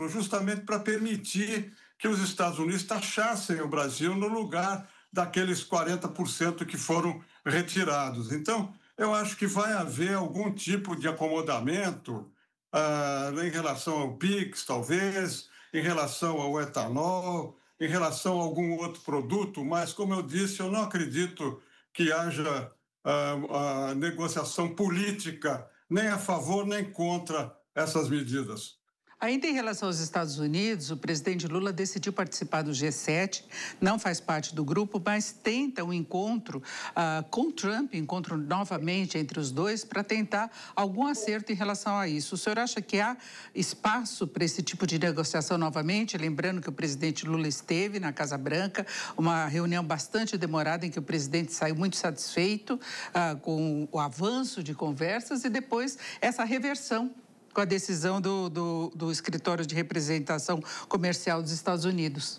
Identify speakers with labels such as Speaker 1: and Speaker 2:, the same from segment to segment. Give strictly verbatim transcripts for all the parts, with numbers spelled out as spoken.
Speaker 1: exemplo, justamente para permitir que os Estados Unidos taxassem o Brasil no lugar daqueles quarenta por cento que foram retirados. Então, eu acho que vai haver algum tipo de acomodamento ah, em relação ao PIX, talvez, em relação ao etanol, em relação a algum outro produto, mas, como eu disse, eu não acredito que haja ah, a negociação política nem a favor nem contra essas medidas.
Speaker 2: Ainda em relação aos Estados Unidos, o presidente Lula decidiu participar do G sete, não faz parte do grupo, mas tenta um encontro uh, com Trump, encontro novamente entre os dois, para tentar algum acerto em relação a isso. O senhor acha que há espaço para esse tipo de negociação novamente? Lembrando que o presidente Lula esteve na Casa Branca, uma reunião bastante demorada em que o presidente saiu muito satisfeito uh, com o avanço de conversas e depois essa reversão com a decisão do, do, do Escritório de Representação Comercial dos Estados Unidos.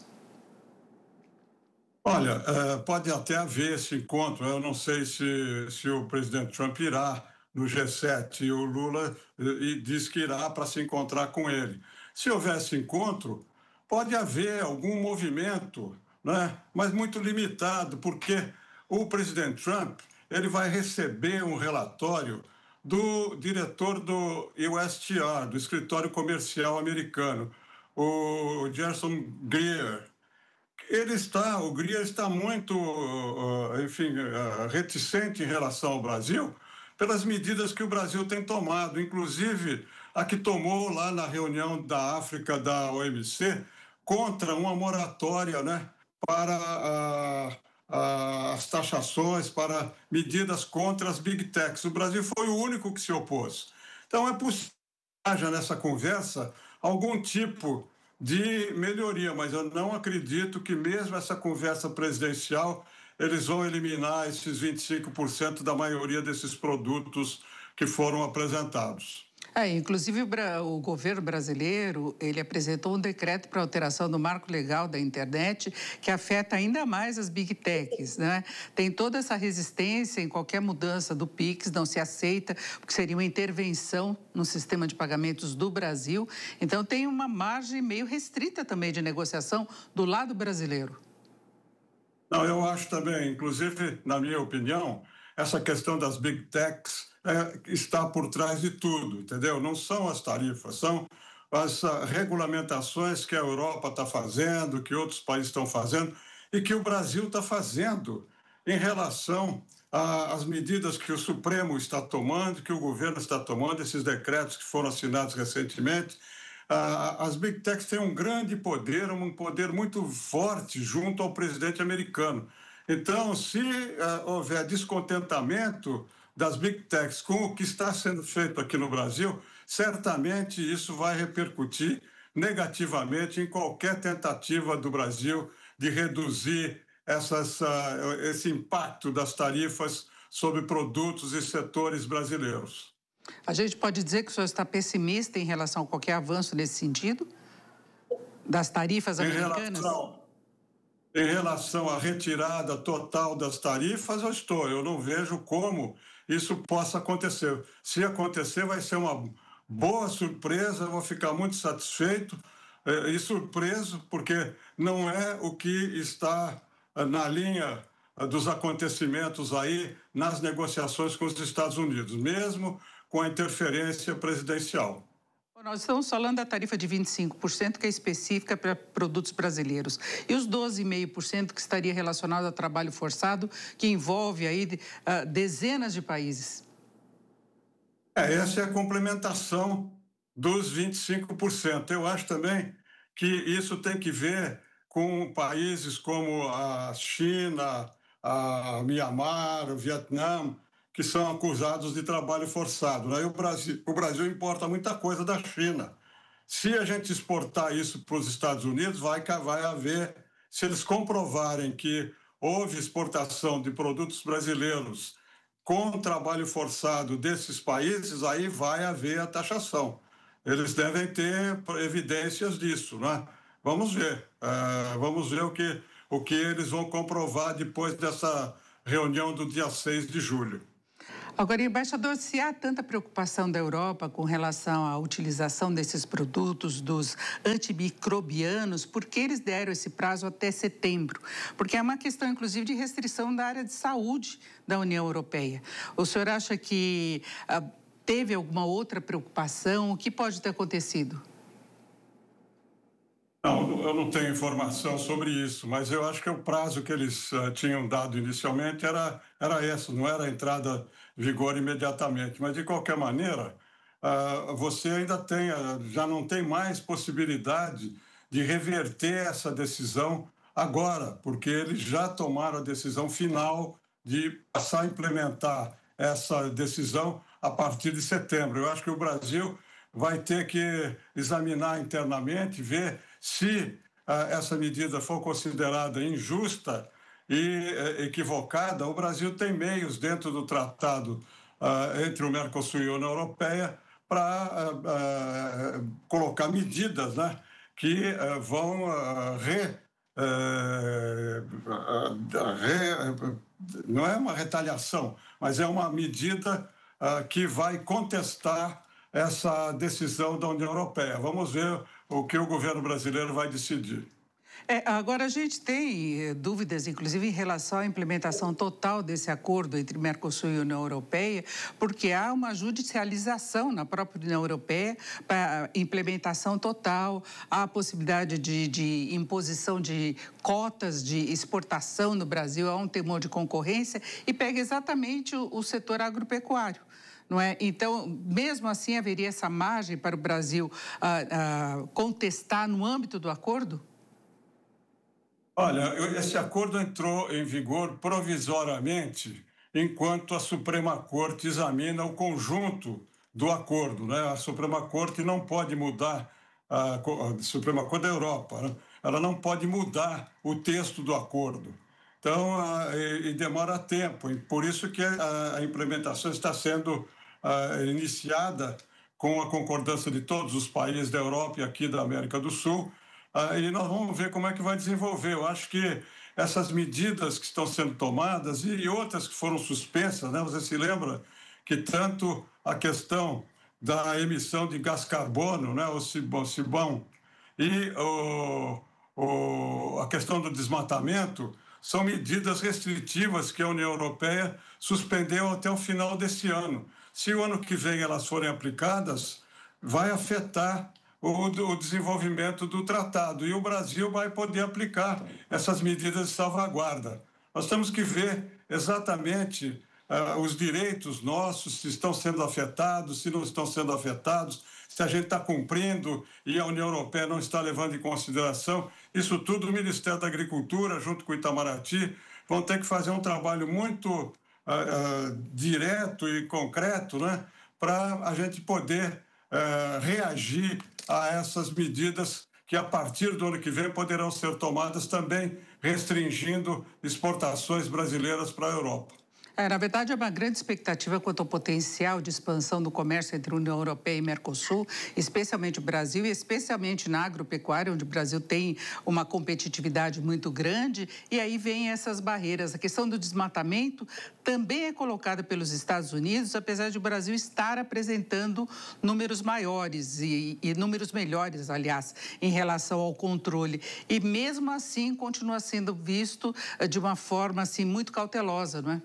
Speaker 1: Olha, pode até haver esse encontro. Eu não sei se, se o presidente Trump irá no G sete e o Lula e diz que irá para se encontrar com ele. Se houver esse encontro, pode haver algum movimento, né? Mas muito limitado, porque o presidente Trump ele vai receber um relatório do diretor do U S T R, do Escritório Comercial Americano, o Gerson Greer. Ele está, o Greer está muito, enfim, reticente em relação ao Brasil pelas medidas que o Brasil tem tomado, inclusive a que tomou lá na reunião da África da O M C contra uma moratória, né, para a as taxações, para medidas contra as big techs. O Brasil foi o único que se opôs. Então, é possível que haja nessa conversa algum tipo de melhoria, mas eu não acredito que mesmo essa conversa presidencial eles vão eliminar esses vinte e cinco por cento da maioria desses produtos que foram apresentados.
Speaker 2: É, inclusive o, o governo brasileiro, ele apresentou um decreto para alteração do marco legal da internet que afeta ainda mais as big techs, né? Tem toda essa resistência em qualquer mudança do PIX, não se aceita, porque seria uma intervenção no sistema de pagamentos do Brasil. Então tem uma margem meio restrita também de negociação do lado brasileiro.
Speaker 1: Não, eu acho também, inclusive, na minha opinião, essa questão das big techs É, está por trás de tudo, entendeu? Não são as tarifas, são as uh, regulamentações que a Europa está fazendo, que outros países estão fazendo e que o Brasil está fazendo em relação às medidas que o Supremo está tomando, que o governo está tomando, esses decretos que foram assinados recentemente. Uh, as big techs têm um grande poder, um poder muito forte junto ao presidente americano. Então, se uh, houver descontentamento das big techs com o que está sendo feito aqui no Brasil, certamente isso vai repercutir negativamente em qualquer tentativa do Brasil de reduzir essas, uh, esse impacto das tarifas sobre produtos e setores brasileiros.
Speaker 2: A gente pode dizer que o senhor está pessimista em relação a qualquer avanço nesse sentido? Das tarifas americanas?
Speaker 1: Em relação... Em relação à retirada total das tarifas, eu estou. Eu não vejo como isso possa acontecer. Se acontecer, vai ser uma boa surpresa, eu vou ficar muito satisfeito eh, e surpreso, porque não é o que está eh, na linha eh, dos acontecimentos aí nas negociações com os Estados Unidos, mesmo com a interferência presidencial.
Speaker 2: Nós estamos falando da tarifa de vinte e cinco por cento, que é específica para produtos brasileiros. E os doze vírgula cinco por cento que estaria relacionado ao trabalho forçado, que envolve aí uh, dezenas de países.
Speaker 1: É, essa é a complementação dos vinte e cinco por cento. Eu acho também que isso tem que ver com países como a China, a Mianmar, o Vietnã, que são acusados de trabalho forçado. Né? E o Brasil, o Brasil importa muita coisa da China. Se a gente exportar isso para os Estados Unidos, vai, vai haver, se eles comprovarem que houve exportação de produtos brasileiros com trabalho forçado desses países, aí vai haver a taxação. Eles devem ter evidências disso, né? Vamos ver, uh, vamos ver o que, o que eles vão comprovar depois dessa reunião do dia seis de julho.
Speaker 2: Agora, embaixador, se há tanta preocupação da Europa com relação à utilização desses produtos, dos antimicrobianos, por que eles deram esse prazo até setembro? Porque é uma questão, inclusive, de restrição da área de saúde da União Europeia. O senhor acha que ah, teve alguma outra preocupação? O que pode ter acontecido?
Speaker 1: Não, eu não tenho informação sobre isso, mas eu acho que o prazo que eles uh, tinham dado inicialmente era, era esse, não era a entrada em vigor imediatamente. Mas, de qualquer maneira, uh, você ainda tem, uh, já não tem mais possibilidade de reverter essa decisão agora, porque eles já tomaram a decisão final de passar a implementar essa decisão a partir de setembro. Eu acho que o Brasil vai ter que examinar internamente, ver se ah, essa medida for considerada injusta e eh, equivocada. O Brasil tem meios dentro do tratado ah, entre o Mercosul e a União Europeia para ah, ah, colocar medidas, né, que ah, vão ah, re, eh, ah, re- não é uma retaliação, mas é uma medida ah, que vai contestar essa decisão da União Europeia. Vamos ver o que o governo brasileiro vai decidir.
Speaker 2: É, agora, a gente tem eh, dúvidas, inclusive, em relação à implementação total desse acordo entre Mercosul e União Europeia, porque há uma judicialização na própria União Europeia para implementação total, há a possibilidade de, de imposição de cotas de exportação no Brasil, há um temor de concorrência e pega exatamente o, o setor agropecuário. Não é? Então, mesmo assim, haveria essa margem para o Brasil ah, ah, contestar no âmbito do acordo?
Speaker 1: Olha, eu- esse acordo entrou em vigor provisoriamente enquanto a Suprema Corte examina o conjunto do acordo, né? A Suprema Corte não pode mudar, a, co- a Suprema Corte da Europa, né? Ela não pode mudar o texto do acordo. Então, ah, e, e demora tempo, e por isso que a, a implementação está sendo ah, iniciada com a concordância de todos os países da Europa e aqui da América do Sul. Ah, e nós vamos ver como é que vai desenvolver. Eu acho que essas medidas que estão sendo tomadas e outras que foram suspensas, né? Você se lembra que tanto a questão da emissão de gás carbono, né? O cibão, cibão e o, o, a questão do desmatamento são medidas restritivas que a União Europeia suspendeu até o final desse ano. Se o ano que vem elas forem aplicadas, vai afetar o, o desenvolvimento do tratado e o Brasil vai poder aplicar essas medidas de salvaguarda. Nós temos que ver exatamente uh, os direitos nossos, se estão sendo afetados, se não estão sendo afetados, se a gente está cumprindo e a União Europeia não está levando em consideração. Isso tudo o Ministério da Agricultura, junto com o Itamaraty, vão ter que fazer um trabalho muito uh, uh, direto e concreto, né, para a gente poder uh, reagir a essas medidas que, a partir do ano que vem, poderão ser tomadas também restringindo exportações brasileiras para a Europa.
Speaker 2: É, na verdade, é uma grande expectativa quanto ao potencial de expansão do comércio entre a União Europeia e Mercosul, especialmente o Brasil, e especialmente na agropecuária, onde o Brasil tem uma competitividade muito grande, e aí vem essas barreiras. A questão do desmatamento também é colocada pelos Estados Unidos, apesar de o Brasil estar apresentando números maiores e, e números melhores, aliás, em relação ao controle. E mesmo assim, continua sendo visto de uma forma assim, muito cautelosa, não é?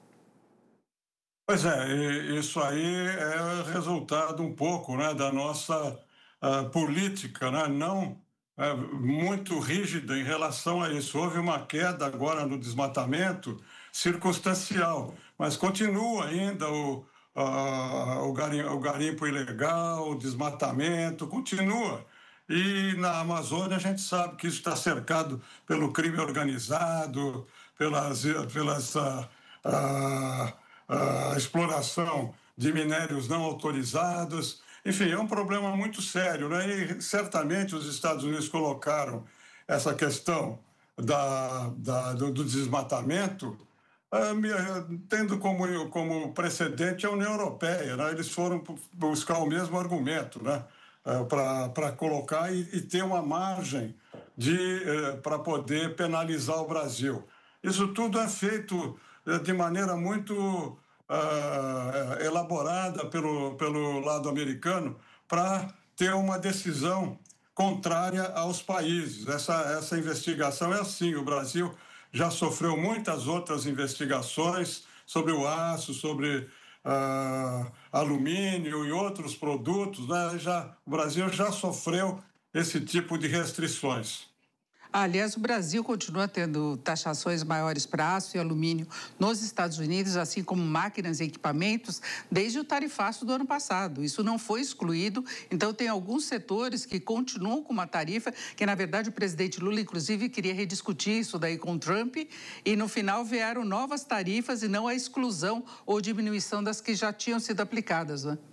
Speaker 1: Pois é, e isso aí é resultado um pouco, né, da nossa ah, política, né, não ah, muito rígida em relação a isso. Houve uma queda agora no desmatamento circunstancial, mas continua ainda o, ah, o, garim- o garimpo ilegal, o desmatamento, continua. E na Amazônia a gente sabe que isso está cercado pelo crime organizado, pelas, pelas ah, ah, a exploração de minérios não autorizados. Enfim, é um problema muito sério, né? E certamente os Estados Unidos colocaram essa questão da, da- do, do desmatamento, ah, me- tendo como, como precedente a União Europeia, né? Eles foram buscar o mesmo argumento, né? Para colocar e, e ter uma margem de eh, para poder penalizar o Brasil. Isso tudo é feito eh, de maneira muito uh, elaborada pelo, pelo lado americano para ter uma decisão contrária aos países. Essa, essa investigação é assim, o Brasil já sofreu muitas outras investigações sobre o aço, sobre uh, alumínio e outros produtos, né? Já, o Brasil já sofreu esse tipo de restrições.
Speaker 2: Aliás, o Brasil continua tendo taxações maiores para aço e alumínio nos Estados Unidos, assim como máquinas e equipamentos, desde o tarifaço do ano passado. Isso não foi excluído, então tem alguns setores que continuam com uma tarifa, que na verdade o presidente Lula, inclusive, queria rediscutir isso daí com o Trump, e no final vieram novas tarifas e não a exclusão ou diminuição das que já tinham sido aplicadas, né?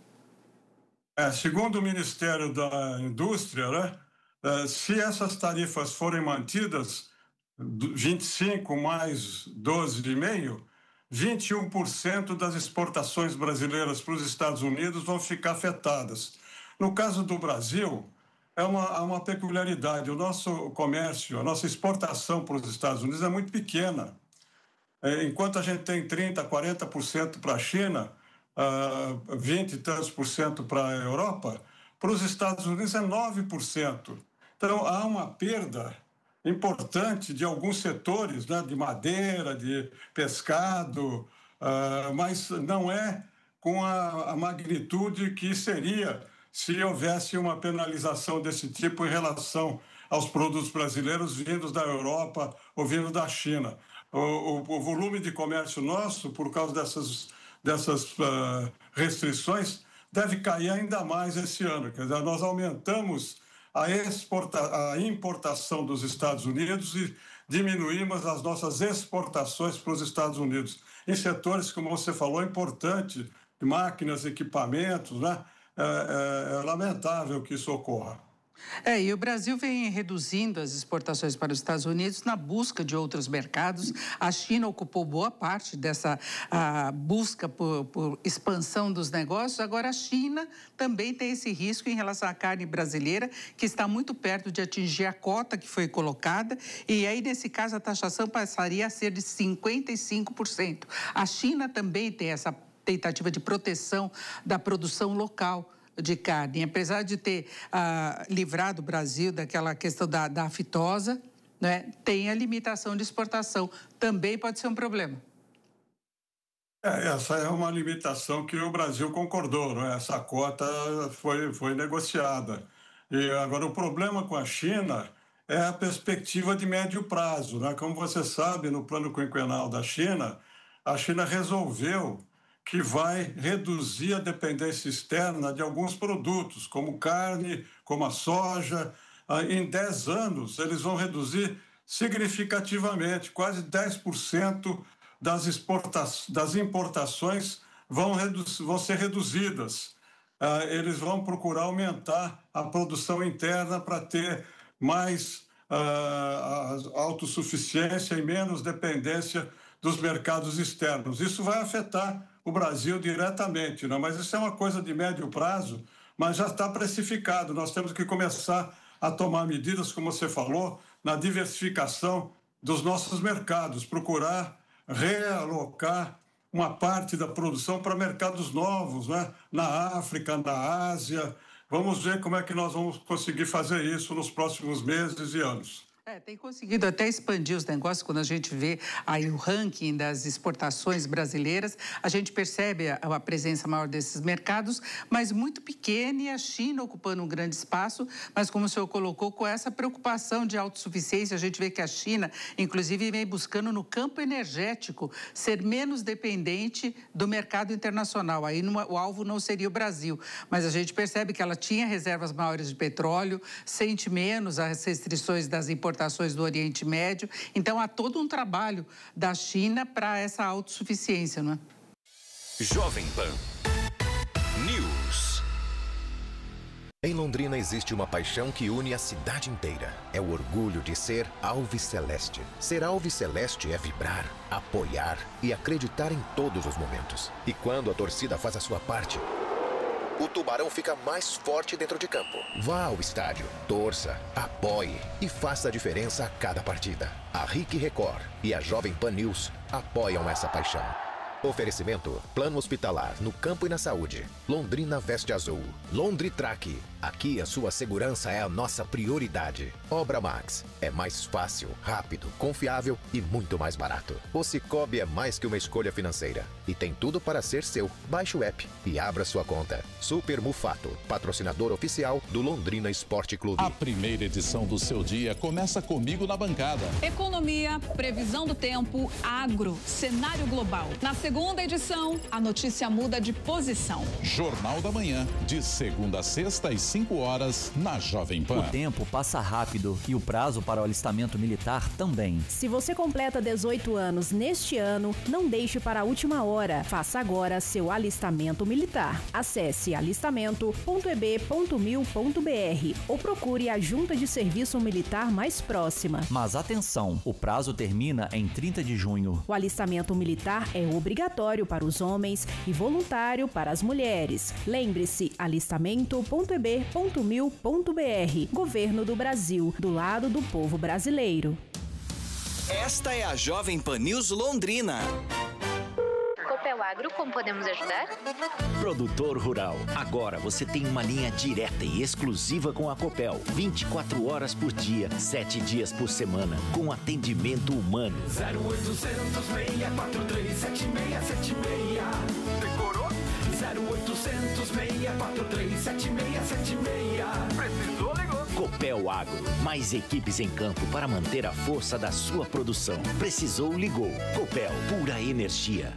Speaker 1: É, segundo o Ministério da Indústria, né? Se essas tarifas forem mantidas, vinte e cinco mais doze vírgula cinco, vinte e um por cento das exportações brasileiras para os Estados Unidos vão ficar afetadas. No caso do Brasil, é uma, uma peculiaridade. O nosso comércio, a nossa exportação para os Estados Unidos é muito pequena. Enquanto a gente tem trinta, quarenta por cento para a China, vinte e tantos por cento para a Europa, para os Estados Unidos é nove por cento. Então, há uma perda importante de alguns setores, né, de madeira, de pescado, uh, mas não é com a, a magnitude que seria se houvesse uma penalização desse tipo em relação aos produtos brasileiros vindos da Europa ou vindos da China. O, o, o volume de comércio nosso, por causa dessas, dessas uh, restrições, deve cair ainda mais esse ano. Quer dizer, nós aumentamos a, exporta, a importação dos Estados Unidos e diminuímos as nossas exportações para os Estados Unidos. Em setores, como você falou, importante, máquinas, equipamentos, né? É, é, é lamentável que isso ocorra.
Speaker 2: É, e o Brasil vem reduzindo as exportações para os Estados Unidos na busca de outros mercados. A China ocupou boa parte dessa a, busca por, por expansão dos negócios. Agora, a China também tem esse risco em relação à carne brasileira, que está muito perto de atingir a cota que foi colocada. E aí, nesse caso, a taxação passaria a ser de cinquenta e cinco por cento. A China também tem essa tentativa de proteção da produção local de carne. Apesar de ter ah, livrado o Brasil daquela questão da, da aftosa, né, tem a limitação de exportação. Também pode ser um problema.
Speaker 1: É, essa é uma limitação que o Brasil concordou, não é? Essa cota foi, foi negociada. E agora, o problema com a China é a perspectiva de médio prazo, né? Como você sabe, no plano quinquenal da China, a China resolveu que vai reduzir a dependência externa de alguns produtos, como carne, como a soja. Em dez anos, eles vão reduzir significativamente, quase dez por cento das, exporta das importações vão, vão ser reduzidas. Eles vão procurar aumentar a produção interna para ter mais uh, autossuficiência e menos dependência dos mercados externos. Isso vai afetar o Brasil diretamente, né? Mas isso é uma coisa de médio prazo, mas já está precificado. Nós temos que começar a tomar medidas, como você falou, na diversificação dos nossos mercados, procurar realocar uma parte da produção para mercados novos, né? Na África, na Ásia. Vamos ver como é que nós vamos conseguir fazer isso nos próximos meses e anos.
Speaker 2: É, tem conseguido até expandir os negócios. Quando a gente vê aí o ranking das exportações brasileiras, a gente percebe a, a presença maior desses mercados, mas muito pequena, e a China ocupando um grande espaço, mas como o senhor colocou, com essa preocupação de autossuficiência, a gente vê que a China, inclusive, vem buscando no campo energético ser menos dependente do mercado internacional. Aí numa, o alvo não seria o Brasil, mas a gente percebe que ela tinha reservas maiores de petróleo, sente menos as restrições das importações do Oriente Médio. Então, há todo um trabalho da China para essa autossuficiência, não é?
Speaker 3: Jovem Pan News.
Speaker 4: Em Londrina existe uma paixão que une a cidade inteira. É o orgulho de ser alviceleste. Ser alviceleste é vibrar, apoiar e acreditar em todos os momentos. E quando a torcida faz a sua parte, o Tubarão fica mais forte dentro de campo. Vá ao estádio, torça, apoie e faça a diferença a cada partida. A R I C Record e a Jovem Pan News apoiam essa paixão. Oferecimento: Plano Hospitalar no campo e na saúde. Londrina Veste Azul. Londritrack. Aqui a sua segurança é a nossa prioridade. Obra Max. É mais fácil, rápido, confiável e muito mais barato. O Cicobi é mais que uma escolha financeira. E tem tudo para ser seu. Baixe o app e abra sua conta. Super Mufato, patrocinador oficial do Londrina Esporte Clube.
Speaker 5: A primeira edição do seu dia começa comigo na bancada.
Speaker 6: Economia, previsão do tempo, agro, cenário global. Na segunda edição, a notícia muda de posição.
Speaker 5: Jornal da Manhã, de segunda a sexta às cinco horas, na Jovem Pan.
Speaker 7: O tempo passa rápido e o prazo para o alistamento militar também.
Speaker 8: Se você completa dezoito anos neste ano, não deixe para a última hora. Faça agora seu alistamento militar. Acesse alistamento ponto e b ponto mil ponto b r ou procure a junta de serviço militar mais próxima.
Speaker 7: Mas atenção, o prazo termina em trinta de junho.
Speaker 8: O alistamento militar é obrigatório para os homens e voluntário para as mulheres. Lembre-se, alistamento ponto e b ponto mil ponto b r. Governo do Brasil, do lado do povo brasileiro.
Speaker 3: Esta é a Jovem Pan News Londrina.
Speaker 9: Copel Agro, como podemos ajudar?
Speaker 10: Produtor rural. Agora você tem uma linha direta e exclusiva com a Copel. vinte e quatro horas por dia, sete dias por semana, com atendimento humano.
Speaker 11: zero oitocentos, seis quatro três, sete seis sete seis. Decorou? zero oitocentos, seis quatro três, sete seis sete seis. Precisou, ligou.
Speaker 10: Copel Agro. Mais equipes em campo para manter a força da sua produção. Precisou, ligou. Copel, pura energia.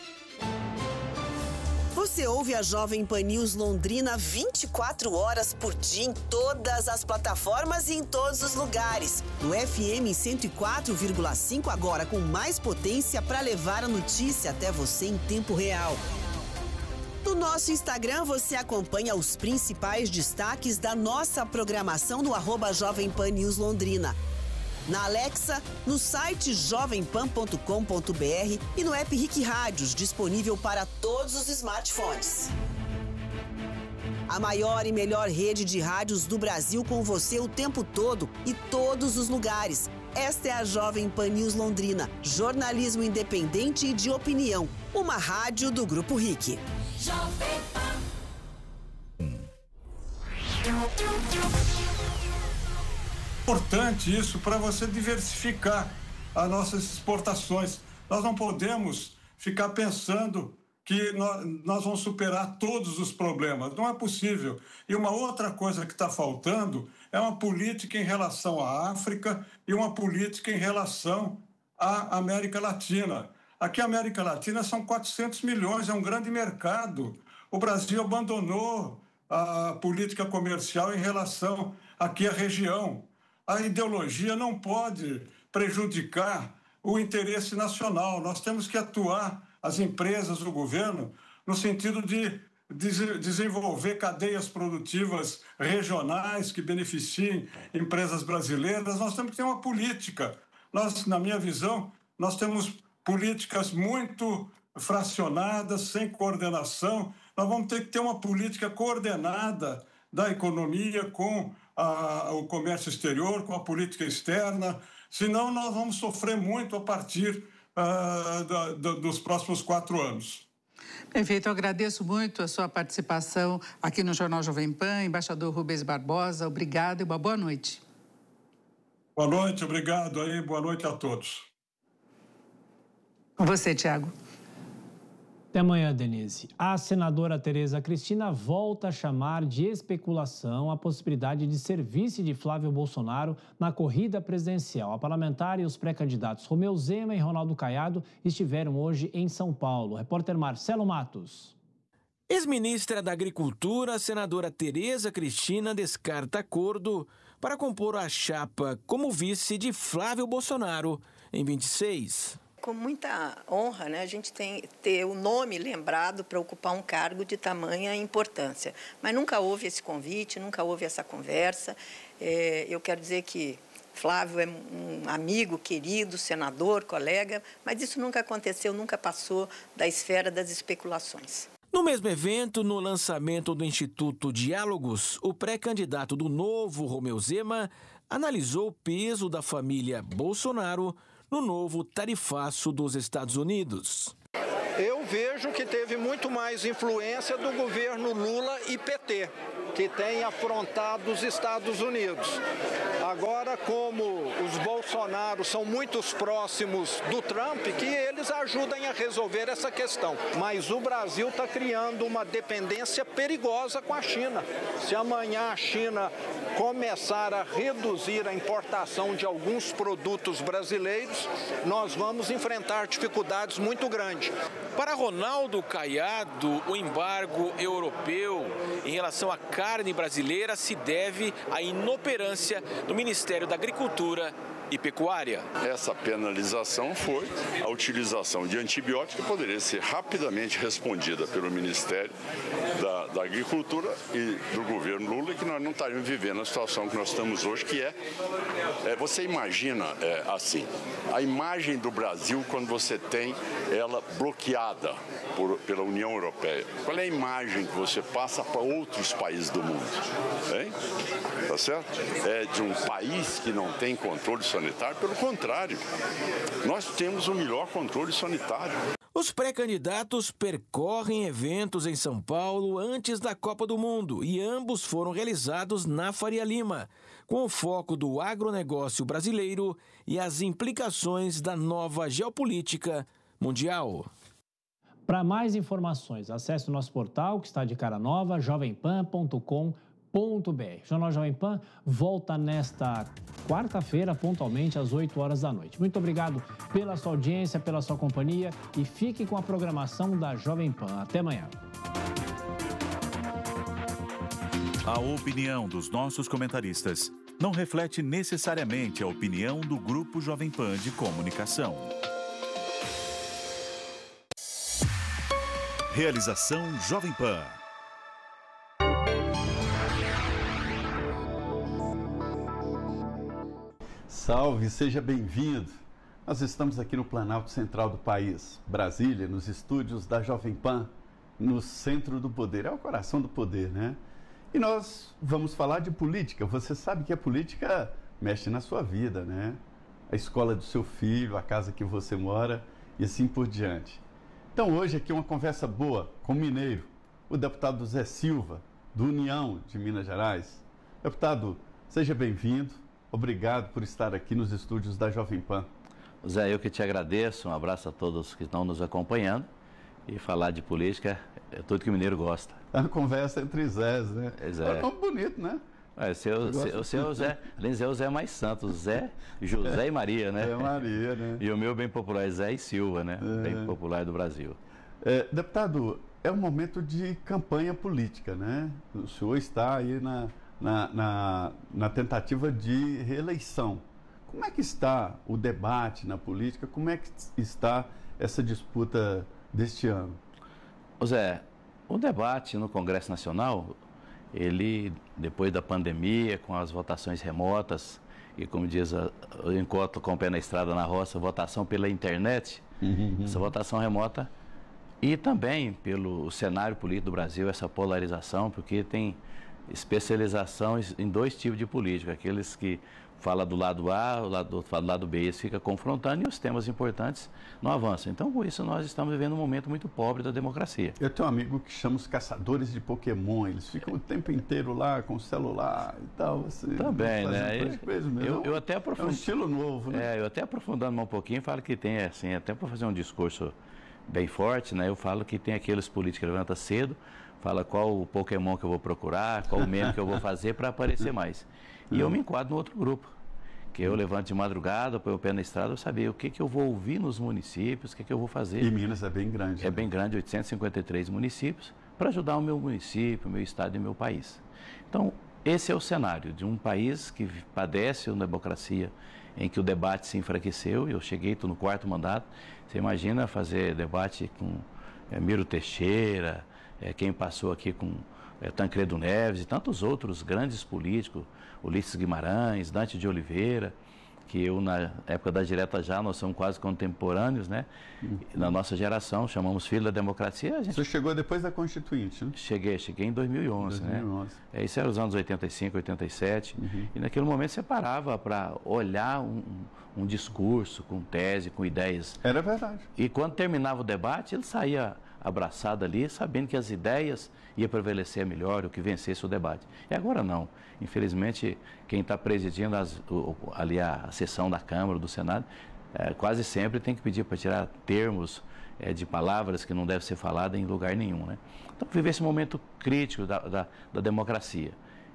Speaker 12: Você ouve a Jovem Pan News Londrina vinte e quatro horas por dia em todas as plataformas e em todos os lugares. No F M cento e quatro vírgula cinco, agora com mais potência para levar a notícia até você em tempo real. No nosso Instagram você acompanha os principais destaques da nossa programação no arroba Jovem Pan News Londrina. Na Alexa, no site jovem pan ponto com ponto b r e no app Rick Rádios, disponível para todos os smartphones. A maior e melhor rede de rádios do Brasil com você o tempo todo e todos os lugares. Esta é a Jovem Pan News Londrina, jornalismo independente e de opinião. Uma rádio do Grupo Rick. Jovem Pan.
Speaker 1: Importante isso para você diversificar as nossas exportações. Nós não podemos ficar pensando que nós, nós vamos superar todos os problemas. Não é possível. E uma outra coisa que está faltando é uma política em relação à África e uma política em relação à América Latina. Aqui a América Latina são quatrocentos milhões, é um grande mercado. O Brasil abandonou a política comercial em relação aqui à região. A ideologia não pode prejudicar o interesse nacional. Nós temos que atuar, as empresas, o governo, no sentido de desenvolver cadeias produtivas regionais que beneficiem empresas brasileiras. Nós temos que ter uma política. Nós, na minha visão, nós temos políticas muito fracionadas, sem coordenação. Nós vamos ter que ter uma política coordenada da economia com A, o comércio exterior, com a política externa, senão nós vamos sofrer muito a partir uh, da, da, dos próximos quatro anos.
Speaker 2: Perfeito, eu agradeço muito a sua participação aqui no Jornal Jovem Pan, embaixador Rubens Barbosa, obrigado e uma boa noite.
Speaker 1: Boa noite, obrigado aí, boa noite a todos.
Speaker 2: Com você, Tiago.
Speaker 13: Até amanhã, Denise. A senadora Tereza Cristina volta a chamar de especulação a possibilidade de ser vice de Flávio Bolsonaro na corrida presidencial. A parlamentar e os pré-candidatos Romeu Zema e Ronaldo Caiado estiveram hoje em São Paulo. Repórter Marcelo Matos.
Speaker 14: Ex-ministra da Agricultura, a senadora Tereza Cristina descarta acordo para compor a chapa como vice de Flávio Bolsonaro em vinte e seis.
Speaker 15: Com muita honra, né, a gente tem ter o nome lembrado para ocupar um cargo de tamanha importância. Mas nunca houve esse convite, nunca houve essa conversa. É, eu quero dizer que Flávio é um amigo, querido, senador, colega, mas isso nunca aconteceu, nunca passou da esfera das especulações.
Speaker 14: No mesmo evento, no lançamento do Instituto Diálogos, o pré-candidato do Novo, Romeu Zema, analisou o peso da família Bolsonaro no novo tarifaço dos Estados Unidos.
Speaker 16: Eu vejo que teve muito mais influência do governo Lula e P T, que tem afrontado os Estados Unidos. Agora, como os Bolsonaro são muito próximos do Trump, que eles ajudem a resolver essa questão. Mas o Brasil está criando uma dependência perigosa com a China. Se amanhã a China começar a reduzir a importação de alguns produtos brasileiros, nós vamos enfrentar dificuldades muito grandes.
Speaker 14: Para Ronaldo Caiado, o embargo europeu em relação à carne brasileira se deve à inoperância do Ministério da Agricultura e Pecuária.
Speaker 17: Essa penalização foi a utilização de antibiótico que poderia ser rapidamente respondida pelo Ministério da, da Agricultura e do governo Lula, que nós não estaríamos vivendo a situação que nós estamos hoje, que é, é você imagina é, assim, a imagem do Brasil quando você tem ela bloqueada por, pela União Europeia. Qual é a imagem que você passa para outros países do mundo? Hein? Tá certo? É de um país que não tem controle sanitário, pelo contrário, nós temos o melhor controle sanitário.
Speaker 14: Os pré-candidatos percorrem eventos em São Paulo antes da Copa do Mundo e ambos foram realizados na Faria Lima, com o foco do agronegócio brasileiro e as implicações da nova geopolítica mundial.
Speaker 13: Para mais informações, acesse o nosso portal que está de cara nova, jovem pan ponto com ponto br. O Jornal Jovem Pan volta nesta quarta-feira, pontualmente às oito horas da noite. Muito obrigado pela sua audiência, pela sua companhia e fique com a programação da Jovem Pan. Até amanhã.
Speaker 18: A opinião dos nossos comentaristas não reflete necessariamente a opinião do Grupo Jovem Pan de Comunicação. Realização Jovem Pan.
Speaker 19: Salve, seja bem-vindo. Nós estamos aqui no Planalto Central do país, Brasília, nos estúdios da Jovem Pan, no centro do poder, é o coração do poder, né? E nós vamos falar de política. Você sabe que a política mexe na sua vida, né? A escola do seu filho, a casa que você mora e assim por diante. Então hoje aqui uma conversa boa com o mineiro, o deputado Zé Silva, do União de Minas Gerais. Deputado, seja bem-vindo. Obrigado por estar aqui nos estúdios da Jovem Pan.
Speaker 20: Zé, eu que te agradeço, um abraço a todos que estão nos acompanhando. E falar de política é tudo que o mineiro gosta.
Speaker 19: É uma conversa entre Zés, né?
Speaker 20: É,
Speaker 19: é tão bonito, né?
Speaker 20: É, seu, seu, seu Zé, além de Zé, o Zé é mais santo, Zé, José é, e Maria, né?
Speaker 19: É Maria, né?
Speaker 20: E o meu bem popular é Zé e Silva, né? É. Bem popular do Brasil.
Speaker 19: É, deputado, é um momento de campanha política, né? O senhor está aí na... Na, na, na tentativa de reeleição. Como é que está o debate na política? Como é que está essa disputa deste ano?
Speaker 20: Zé, o debate no Congresso Nacional, ele, depois da pandemia, com as votações remotas, e como diz, eu encontro com o pé na estrada na roça, votação pela internet, uhum. Essa votação remota, e também pelo cenário político do Brasil, essa polarização, porque tem especialização em dois tipos de política, aqueles que falam do lado A, o lado, fala do lado B, eles ficam confrontando e os temas importantes não avançam. Então, com isso, nós estamos vivendo um momento muito pobre da democracia.
Speaker 19: Eu tenho um amigo que chama os caçadores de Pokémon, eles ficam o tempo inteiro lá com o celular e tal. Assim,
Speaker 20: também, né? Eu, eu, eu até aprofundo...
Speaker 19: É um estilo novo, né?
Speaker 20: É, eu até aprofundando um pouquinho, falo que tem, assim, até para fazer um discurso bem forte, né? Eu falo que tem aqueles políticos que levantam cedo, fala qual o Pokémon que eu vou procurar, qual o meme que eu vou fazer para aparecer mais. E eu me enquadro no outro grupo, que eu levanto de madrugada, põe o pé na estrada, eu sabia o que, que eu vou ouvir nos municípios, o que, que eu vou fazer.
Speaker 19: E Minas é bem grande.
Speaker 20: É
Speaker 19: né?
Speaker 20: bem grande, oitocentos e cinquenta e três municípios, para ajudar o meu município, o meu estado e o meu país. Então, esse é o cenário de um país que padece uma democracia em que o debate se enfraqueceu. Eu cheguei, estou no quarto mandato, você imagina fazer debate com é, Miro Teixeira, É, quem passou aqui com é, Tancredo Neves e tantos outros grandes políticos, Ulisses Guimarães, Dante de Oliveira, que eu, na época da Direta Já, nós somos quase contemporâneos, né? Uhum. Na nossa geração, chamamos Filho da Democracia. A gente...
Speaker 19: Você chegou depois da Constituinte, né?
Speaker 20: Cheguei, cheguei em dois mil e onze, dois mil e onze. Né? É, isso era os anos oitenta e cinco, oitenta e sete, uhum. E naquele momento você parava para olhar um, um discurso com tese, com ideias.
Speaker 19: Era verdade.
Speaker 20: E quando terminava o debate, ele saía abraçado ali, sabendo que as ideias iam prevalecer melhor, o que vencesse o debate. E agora não. Infelizmente, quem está presidindo as, o, ali a, a sessão da Câmara, do Senado, é, quase sempre tem que pedir para tirar termos é, de palavras que não devem ser faladas em lugar nenhum, né? Então, viver esse momento crítico da, da, da democracia.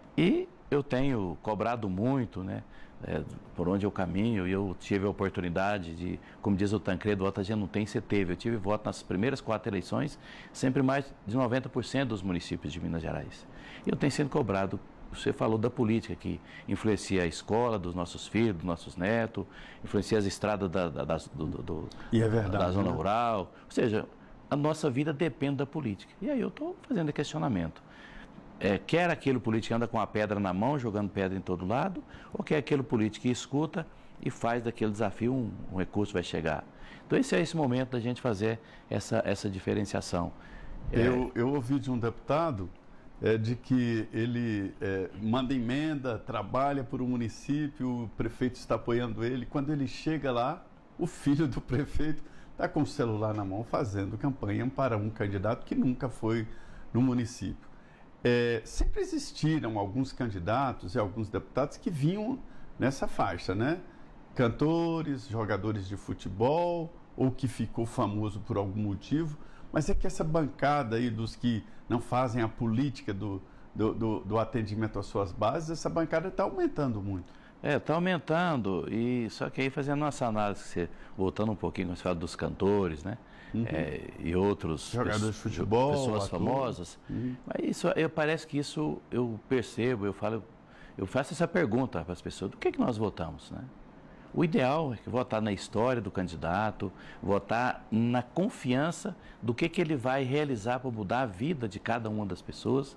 Speaker 20: E eu tenho cobrado muito, né? É, por onde eu caminho, e eu tive a oportunidade de, como diz o Tancredo, voto a gente não tem, você teve. Eu tive voto nas primeiras quatro eleições, sempre mais de noventa por cento dos municípios de Minas Gerais. E eu tenho sido cobrado, você falou da política, que influencia a escola dos nossos filhos, dos nossos netos, influencia as estradas da, da, da, do, do,
Speaker 19: e é verdade,
Speaker 20: da zona
Speaker 19: né?
Speaker 20: rural. Ou seja, a nossa vida depende da política. E aí eu estou fazendo questionamento. É, quer aquele político que anda com a pedra na mão, jogando pedra em todo lado, ou quer aquele político que escuta e faz daquele desafio um, um recurso vai chegar. Então esse é esse momento da gente fazer essa, essa diferenciação.
Speaker 19: Eu, é... eu ouvi de um deputado é, de que ele é, manda emenda, trabalha por um município, o prefeito está apoiando ele. Quando ele chega lá, o filho do prefeito está com o celular na mão fazendo campanha para um candidato que nunca foi no município. É, sempre existiram alguns candidatos e alguns deputados que vinham nessa faixa, né? Cantores, jogadores de futebol, ou que ficou famoso por algum motivo, mas é que essa bancada aí dos que não fazem a política do, do, do, do atendimento às suas bases, essa bancada está aumentando muito.
Speaker 20: É, está aumentando, e só que aí fazendo nossa análise, você, voltando um pouquinho, quando você fala dos cantores, né? Uhum. É, e outros
Speaker 19: jogadores de futebol,
Speaker 20: pessoas
Speaker 19: ator.
Speaker 20: famosas. Uhum. Mas isso, eu, parece que isso eu percebo, eu falo, eu faço essa pergunta para as pessoas: do que, que nós votamos, né? O ideal é que votar na história do candidato, votar na confiança do que, que ele vai realizar para mudar a vida de cada uma das pessoas,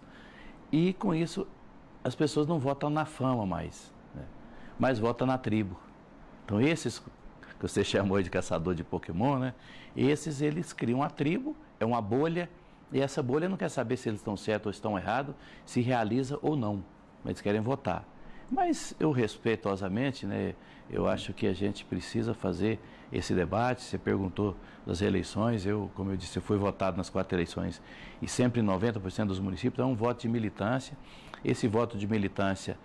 Speaker 20: e com isso as pessoas não votam na fama mais, né? Mas votam na tribo. Então esses que você chamou de caçador de Pokémon, né? Esses, eles criam a tribo, é uma bolha, e essa bolha não quer saber se eles estão certos ou estão errados, se realiza ou não, mas eles querem votar. Mas eu, respeitosamente, né, eu acho que a gente precisa fazer esse debate. Você perguntou das eleições, eu, como eu disse, eu fui votado nas quatro eleições, e sempre noventa por cento dos municípios é um voto de militância. Esse voto de militância,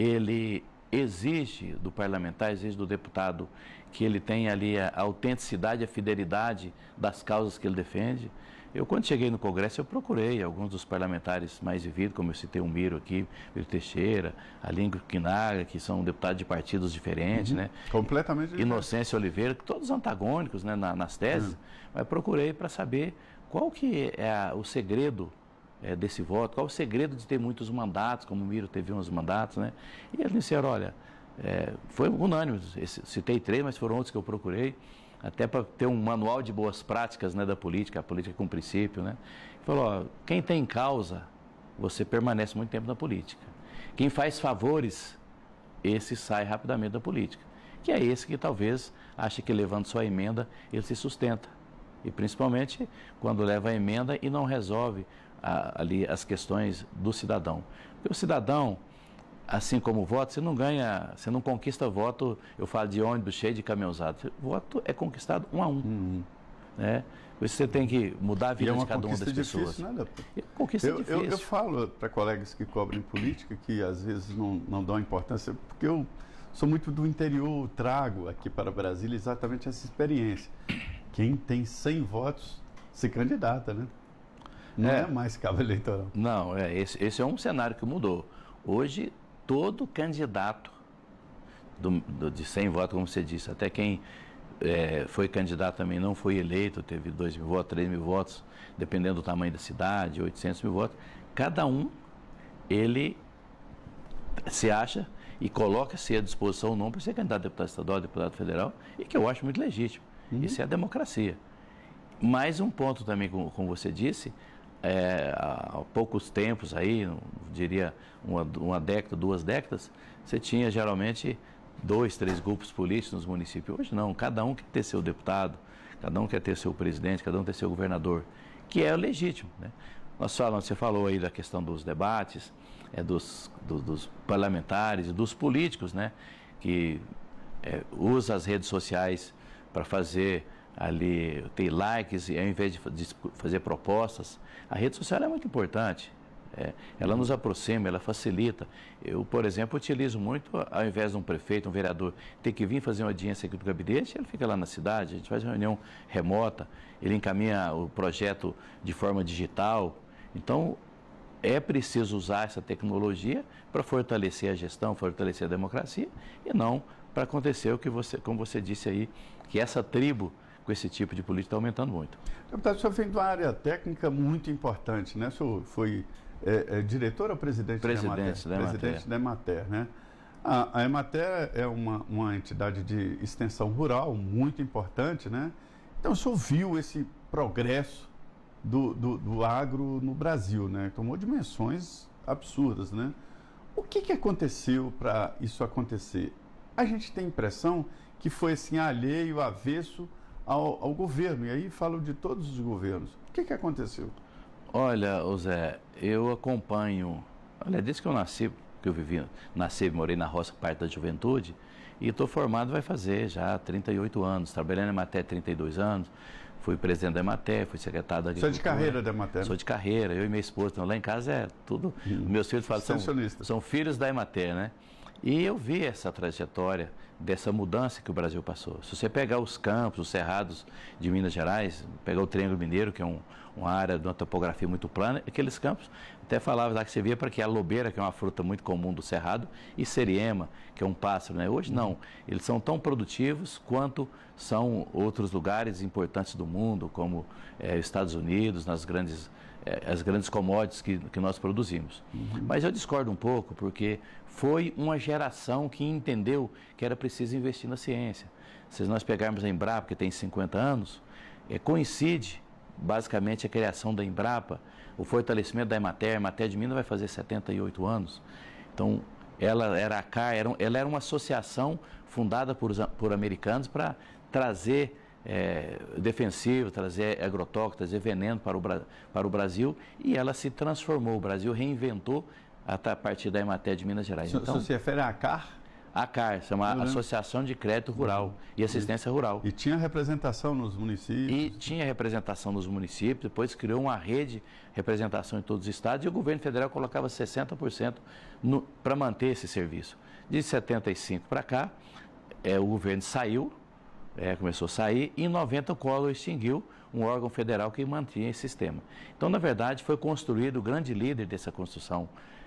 Speaker 20: ele exige do parlamentar, exige do deputado que ele tenha ali a autenticidade, a fidelidade das causas que ele defende. Eu, quando cheguei no Congresso, eu procurei alguns dos parlamentares mais vividos, como eu citei o Miro aqui, Miro Teixeira, Alingo Quinaga, que são deputados de partidos diferentes, uhum. né?
Speaker 19: Completamente diferente.
Speaker 20: Inocêncio Oliveira, todos antagônicos, né, na, nas teses, uhum. mas procurei para saber qual que é a, o segredo é, desse voto, qual o segredo de ter muitos mandatos, como o Miro teve uns mandatos, né? E eles disseram: olha, é, foi unânime, citei três, mas foram outros que eu procurei, até para ter um manual de boas práticas, né, da política, a política com princípio, né? Falou: ó, quem tem causa, você permanece muito tempo na política. Quem faz favores, esse sai rapidamente da política. Que é esse que talvez acha que levando sua emenda, ele se sustenta. E principalmente quando leva a emenda e não resolve a, ali as questões do cidadão. Porque o cidadão, assim como o voto, você não ganha, você não conquista voto, eu falo de ônibus cheio de caminhão usado. Voto é conquistado um a um. Uhum. Né? Você tem que mudar a vida de cada uma das
Speaker 19: difícil,
Speaker 20: pessoas.
Speaker 19: Né,
Speaker 20: é conquista
Speaker 19: eu,
Speaker 20: difícil.
Speaker 19: Eu, eu falo para colegas que cobrem política, que às vezes não, não dão importância, porque eu sou muito do interior, trago aqui para Brasília exatamente essa experiência. Quem tem cem votos se candidata, né? Não é, é mais cabo eleitoral.
Speaker 20: Não, é, esse, esse é um cenário que mudou. Hoje, todo candidato do, do, de cem votos, como você disse, até quem é, foi candidato também não foi eleito, teve dois mil votos, três mil votos, dependendo do tamanho da cidade, oitocentos mil votos, cada um, ele se acha e coloca-se à disposição o nome para ser candidato a deputado estadual, deputado federal, e que eu acho muito legítimo. Uhum. Isso é a democracia. Mais um ponto também, como, como você disse, é, há poucos tempos aí, diria uma, uma década, duas décadas, você tinha geralmente dois, três grupos políticos nos municípios. Hoje não, cada um quer ter seu deputado, cada um quer ter seu presidente, cada um quer ter seu governador, que é legítimo, né? Nós falamos, você falou aí da questão dos debates, é, dos, do, dos parlamentares, dos políticos, né? Que é, usa as redes sociais para fazer ali, ter likes, e ao invés de, de fazer propostas. A rede social é muito importante. É, ela nos aproxima, ela facilita. Eu, por exemplo, utilizo muito, ao invés de um prefeito, um vereador, ter que vir fazer uma audiência aqui do gabinete, ele fica lá na cidade, a gente faz uma reunião remota, ele encaminha o projeto de forma digital. Então, é preciso usar essa tecnologia para fortalecer a gestão, fortalecer a democracia, e não para acontecer o que você, como você disse aí, que essa tribo com esse tipo de política está aumentando muito.
Speaker 19: Deputado, o senhor vem de uma área técnica muito importante, né? O senhor foi é, é, diretor ou presidente,
Speaker 20: presidente
Speaker 19: da Emater? Presidente da Emater, né? A, a Emater é uma, uma entidade de extensão rural muito importante, né? Então, o senhor viu esse progresso do, do, do agro no Brasil, né? Tomou dimensões absurdas, né? O que, que aconteceu para isso acontecer? A gente tem a impressão que foi assim, alheio, avesso Ao, ao governo, e aí falo de todos os governos. O que, que aconteceu?
Speaker 20: Olha, Zé, eu acompanho, olha, desde que eu nasci, que eu vivi, nasci, morei na roça parte da juventude, e estou formado, vai fazer já trinta e oito anos, trabalhando na Emater trinta e dois anos, fui presidente da Emater, fui secretário da Agricultura.
Speaker 19: Você é de carreira da Emater?
Speaker 20: Sou de carreira, eu e minha esposa, então lá em casa é tudo, hum. meus filhos falam, são, são filhos da Emater, né? E eu vi essa trajetória dessa mudança que o Brasil passou. Se você pegar os campos, os cerrados de Minas Gerais, pegar o Triângulo Mineiro, que é um, uma área de uma topografia muito plana, aqueles campos, até falava lá que você via para que a lobeira, que é uma fruta muito comum do cerrado, e seriema, que é um pássaro, né? Hoje não, eles são tão produtivos quanto são outros lugares importantes do mundo, como é, Estados Unidos, nas grandes, é, as grandes commodities que, que nós produzimos. Uhum. Mas eu discordo um pouco, porque foi uma geração que entendeu que era preciso investir na ciência. Se nós pegarmos a Embrapa, que tem cinquenta anos, é, coincide basicamente a criação da Embrapa, o fortalecimento da Emater. A Emater de Minas vai fazer setenta e oito anos. Então, ela era a C A R, era, ela era uma associação fundada por, por americanos para trazer é, defensivo, trazer agrotóxico, trazer veneno para o, para o Brasil, e ela se transformou. O Brasil reinventou a partir da Emater de Minas Gerais.
Speaker 19: Então, você se refere à C A R?
Speaker 20: A C A R, chama Associação de Crédito Rural uhum. e Assistência Rural.
Speaker 19: E tinha representação nos municípios?
Speaker 20: E tinha representação nos municípios, depois criou uma rede de representação em todos os estados, e o governo federal colocava sessenta por cento para manter esse serviço. De setenta e cinco para cá, é, o governo saiu, é, começou a sair, e em noventa o Collor extinguiu um órgão federal que mantinha esse sistema. Então, na verdade, foi construído o grande líder dessa construção,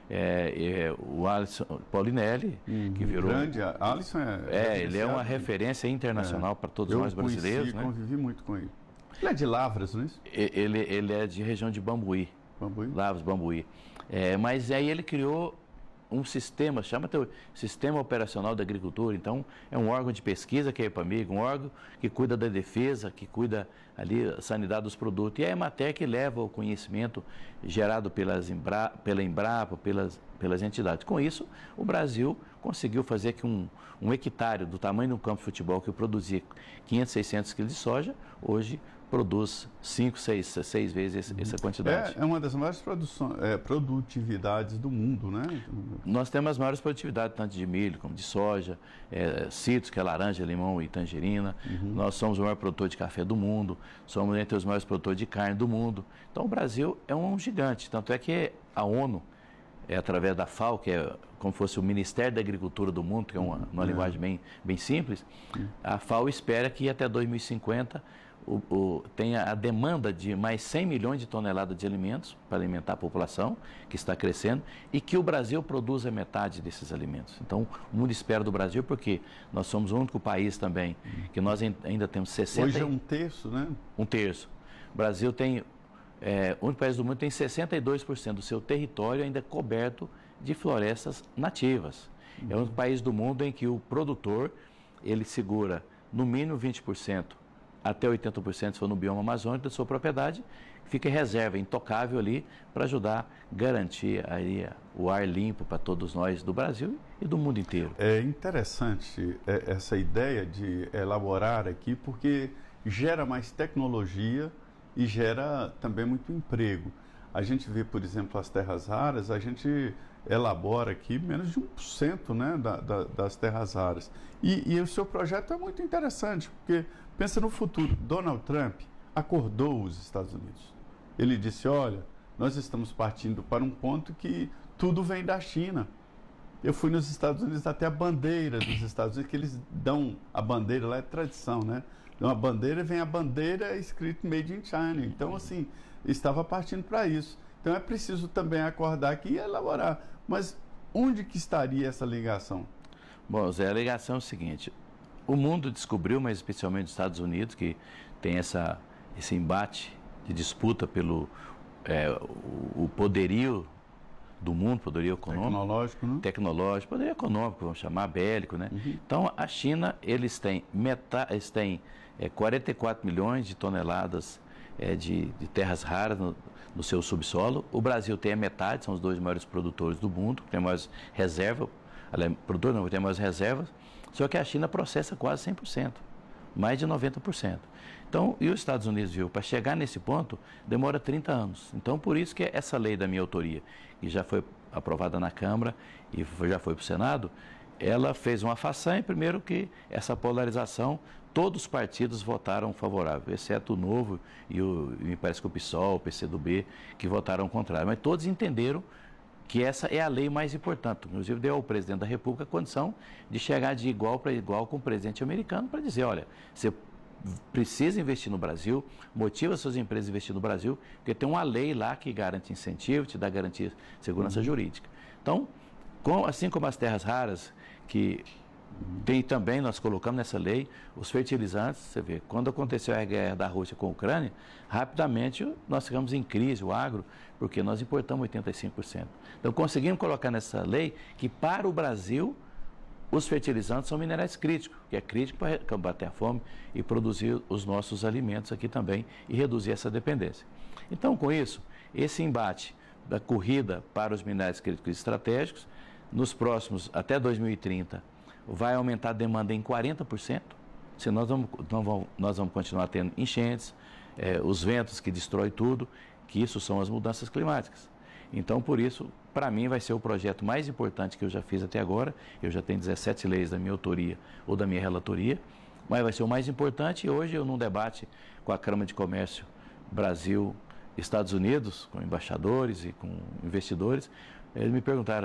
Speaker 20: É, é, o Alisson Paulinelli, uhum, que virou...
Speaker 19: Grande, Alisson é...
Speaker 20: É, ele é uma referência internacional é. para todos
Speaker 19: eu
Speaker 20: nós brasileiros.
Speaker 19: Eu
Speaker 20: né?
Speaker 19: convivi muito com ele. Ele é de Lavras, não é isso?
Speaker 20: Ele, ele é de região de Bambuí.
Speaker 19: Bambuí?
Speaker 20: Lavras, Bambuí. É, mas aí ele criou um sistema, chama o Sistema Operacional da Agricultura. Então, é um órgão de pesquisa, que é a EPAMIG, um órgão que cuida da defesa, que cuida ali da sanidade dos produtos. E a Emater que leva o conhecimento gerado pelas Embra, pela Embrapa, pelas, pelas entidades. Com isso, o Brasil conseguiu fazer que um, um hectare do tamanho de um campo de futebol que produzia quinhentos, seiscentos quilos de soja, hoje produz cinco, seis, seis vezes essa quantidade.
Speaker 19: É, é uma das maiores é, produtividades do mundo, né?
Speaker 20: Nós temos as maiores produtividades, tanto de milho como de soja, é, citros, que é laranja, limão e tangerina. Uhum. Nós somos o maior produtor de café do mundo, somos entre os maiores produtores de carne do mundo. Então, o Brasil é um gigante. Tanto é que a ONU, é, através da FAO, que é como fosse o Ministério da Agricultura do Mundo, que é uma, uma uhum. linguagem bem, bem simples, uhum. a FAO espera que até dois mil e cinquenta O, o, tem a, a demanda de mais cem milhões de toneladas de alimentos para alimentar a população, que está crescendo, e que o Brasil produza metade desses alimentos. Então, o mundo espera do Brasil, porque nós somos o único país também que nós ainda temos sessenta...
Speaker 19: Hoje é um terço, né?
Speaker 20: Um terço. O Brasil tem, é, o único país do mundo tem sessenta e dois por cento do seu território ainda coberto de florestas nativas. Uhum. É o único país do mundo em que o produtor, ele segura no mínimo vinte por cento até oitenta por cento se for no bioma amazônico da sua propriedade, fica em reserva, intocável ali, para ajudar a garantir aí o ar limpo para todos nós do Brasil e do mundo inteiro.
Speaker 19: É interessante essa ideia de elaborar aqui, porque gera mais tecnologia e gera também muito emprego. A gente vê, por exemplo, as terras raras, a gente elabora aqui menos de um por cento, né, da, da, das terras raras. E, e o seu projeto é muito interessante, porque pensa no futuro. Donald Trump acordou os Estados Unidos. Ele disse, olha, nós estamos partindo para um ponto que tudo vem da China. Eu fui nos Estados Unidos, até a bandeira dos Estados Unidos, que eles dão, a bandeira lá é tradição, né? Dão a bandeira, vem a bandeira escrito Made in China. Então, assim, estava partindo para isso. Então, é preciso também acordar aqui e elaborar. Mas onde que estaria essa ligação?
Speaker 20: Bom, Zé, a ligação é o seguinte, o mundo descobriu, mas especialmente os Estados Unidos, que tem essa, esse embate de disputa pelo é, o, o poderio do mundo, poderio econômico.
Speaker 19: Tecnológico, né?
Speaker 20: Tecnológico, poderio econômico, vamos chamar, bélico, né? Uhum. Então, a China, eles têm, meta, eles têm é, quarenta e quatro milhões de toneladas é, de, de terras raras no, no seu subsolo. O Brasil tem a metade, são os dois maiores produtores do mundo, tem mais reserva, aliás, produtor não, tem mais reservas, só que a China processa quase cem por cento, mais de noventa por cento. Então, e os Estados Unidos, viu, para chegar nesse ponto, demora trinta anos. Então, por isso que essa lei da minha autoria, que já foi aprovada na Câmara e já foi para o Senado, ela fez uma façanha, primeiro que essa polarização, todos os partidos votaram favorável, exceto o Novo e o, me parece que o PSOL, o P C do B, que votaram contrário. Mas todos entenderam que essa é a lei mais importante. Inclusive, deu ao presidente da República a condição de chegar de igual para igual com o presidente americano para dizer, olha, você precisa investir no Brasil, motiva suas empresas a investir no Brasil, porque tem uma lei lá que garante incentivo, te dá garantia de segurança uhum. jurídica. Então, com, assim como as terras raras, que tem também, nós colocamos nessa lei, os fertilizantes, você vê, quando aconteceu a guerra da Rússia com a Ucrânia, rapidamente nós ficamos em crise, o agro, porque nós importamos oitenta e cinco por cento. Então, conseguimos colocar nessa lei que para o Brasil, os fertilizantes são minerais críticos, que é crítico para combater a fome e produzir os nossos alimentos aqui também e reduzir essa dependência. Então, com isso, esse embate da corrida para os minerais críticos e estratégicos, nos próximos, até dois mil e trinta, vai aumentar a demanda em quarenta por cento, se nós vamos, nós vamos, nós vamos continuar tendo enchentes, é, os ventos que destroem tudo, que isso são as mudanças climáticas. Então, por isso, para mim, vai ser o projeto mais importante que eu já fiz até agora. Eu já tenho dezessete leis da minha autoria ou da minha relatoria, mas vai ser o mais importante. E hoje, eu num debate com a Câmara de Comércio Brasil, Estados Unidos, com embaixadores e com investidores, eles me perguntaram,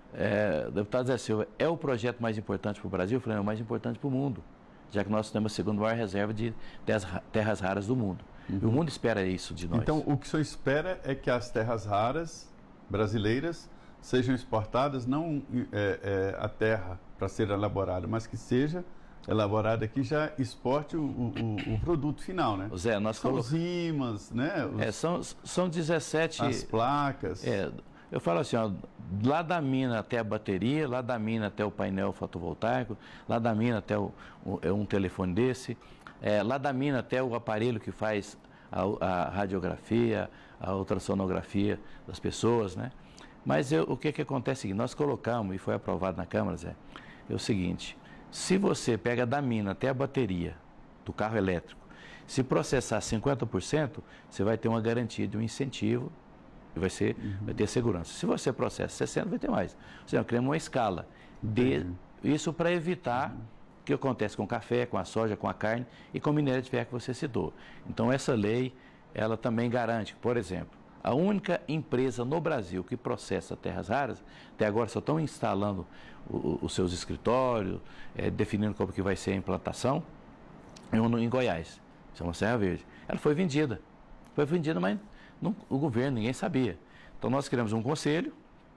Speaker 20: é, deputado Zé Silva, é o projeto mais importante para o Brasil? Eu falei, é o mais importante para o mundo, já que nós temos a segunda maior reserva de terras raras do mundo. Uhum. E o mundo espera isso de nós.
Speaker 19: Então, o que o senhor espera é que as terras raras brasileiras sejam exportadas, não é, é, a terra para ser elaborada, mas que seja elaborada aqui, já exporte o, o, o produto final, né?
Speaker 20: Zé, nós
Speaker 19: são os ímãs, né? Os,
Speaker 20: é, são, são dezessete...
Speaker 19: As placas.
Speaker 20: É, eu falo assim, ó, lá da mina até a bateria, lá da mina até o painel fotovoltaico, lá da mina até o, o, um telefone desse, é, lá da mina até o aparelho que faz a, a radiografia, a ultrassonografia das pessoas, né? Mas eu, o que, que acontece? Nós colocamos, e foi aprovado na Câmara, Zé, é o seguinte, se você pega da mina até a bateria do carro elétrico, se processar cinquenta por cento, você vai ter uma garantia de um incentivo e vai, ser, uhum. vai ter segurança. Se você processa sessenta por cento, vai ter mais. Ou seja, criamos uma escala. De, uhum. Isso para evitar... Uhum. O que acontece com o café, com a soja, com a carne e com o minério de ferro que você citou. Então, essa lei, ela também garante, por exemplo, a única empresa no Brasil que processa terras raras, até agora só estão instalando o, o, os seus escritórios, é, definindo como que vai ser a implantação, é um em Goiás, chama Serra Verde. Ela foi vendida, foi vendida, mas não, o governo, ninguém sabia. Então, nós criamos um conselho,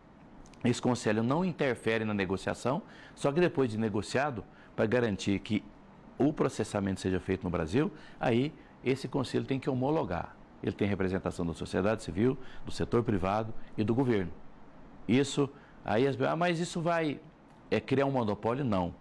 Speaker 20: esse conselho não interfere na negociação, só que depois de negociado, para garantir que o processamento seja feito no Brasil, aí esse conselho tem que homologar. Ele tem representação da sociedade civil, do setor privado e do governo. Isso, aí as ah, mas isso vai é, criar um monopólio? Não.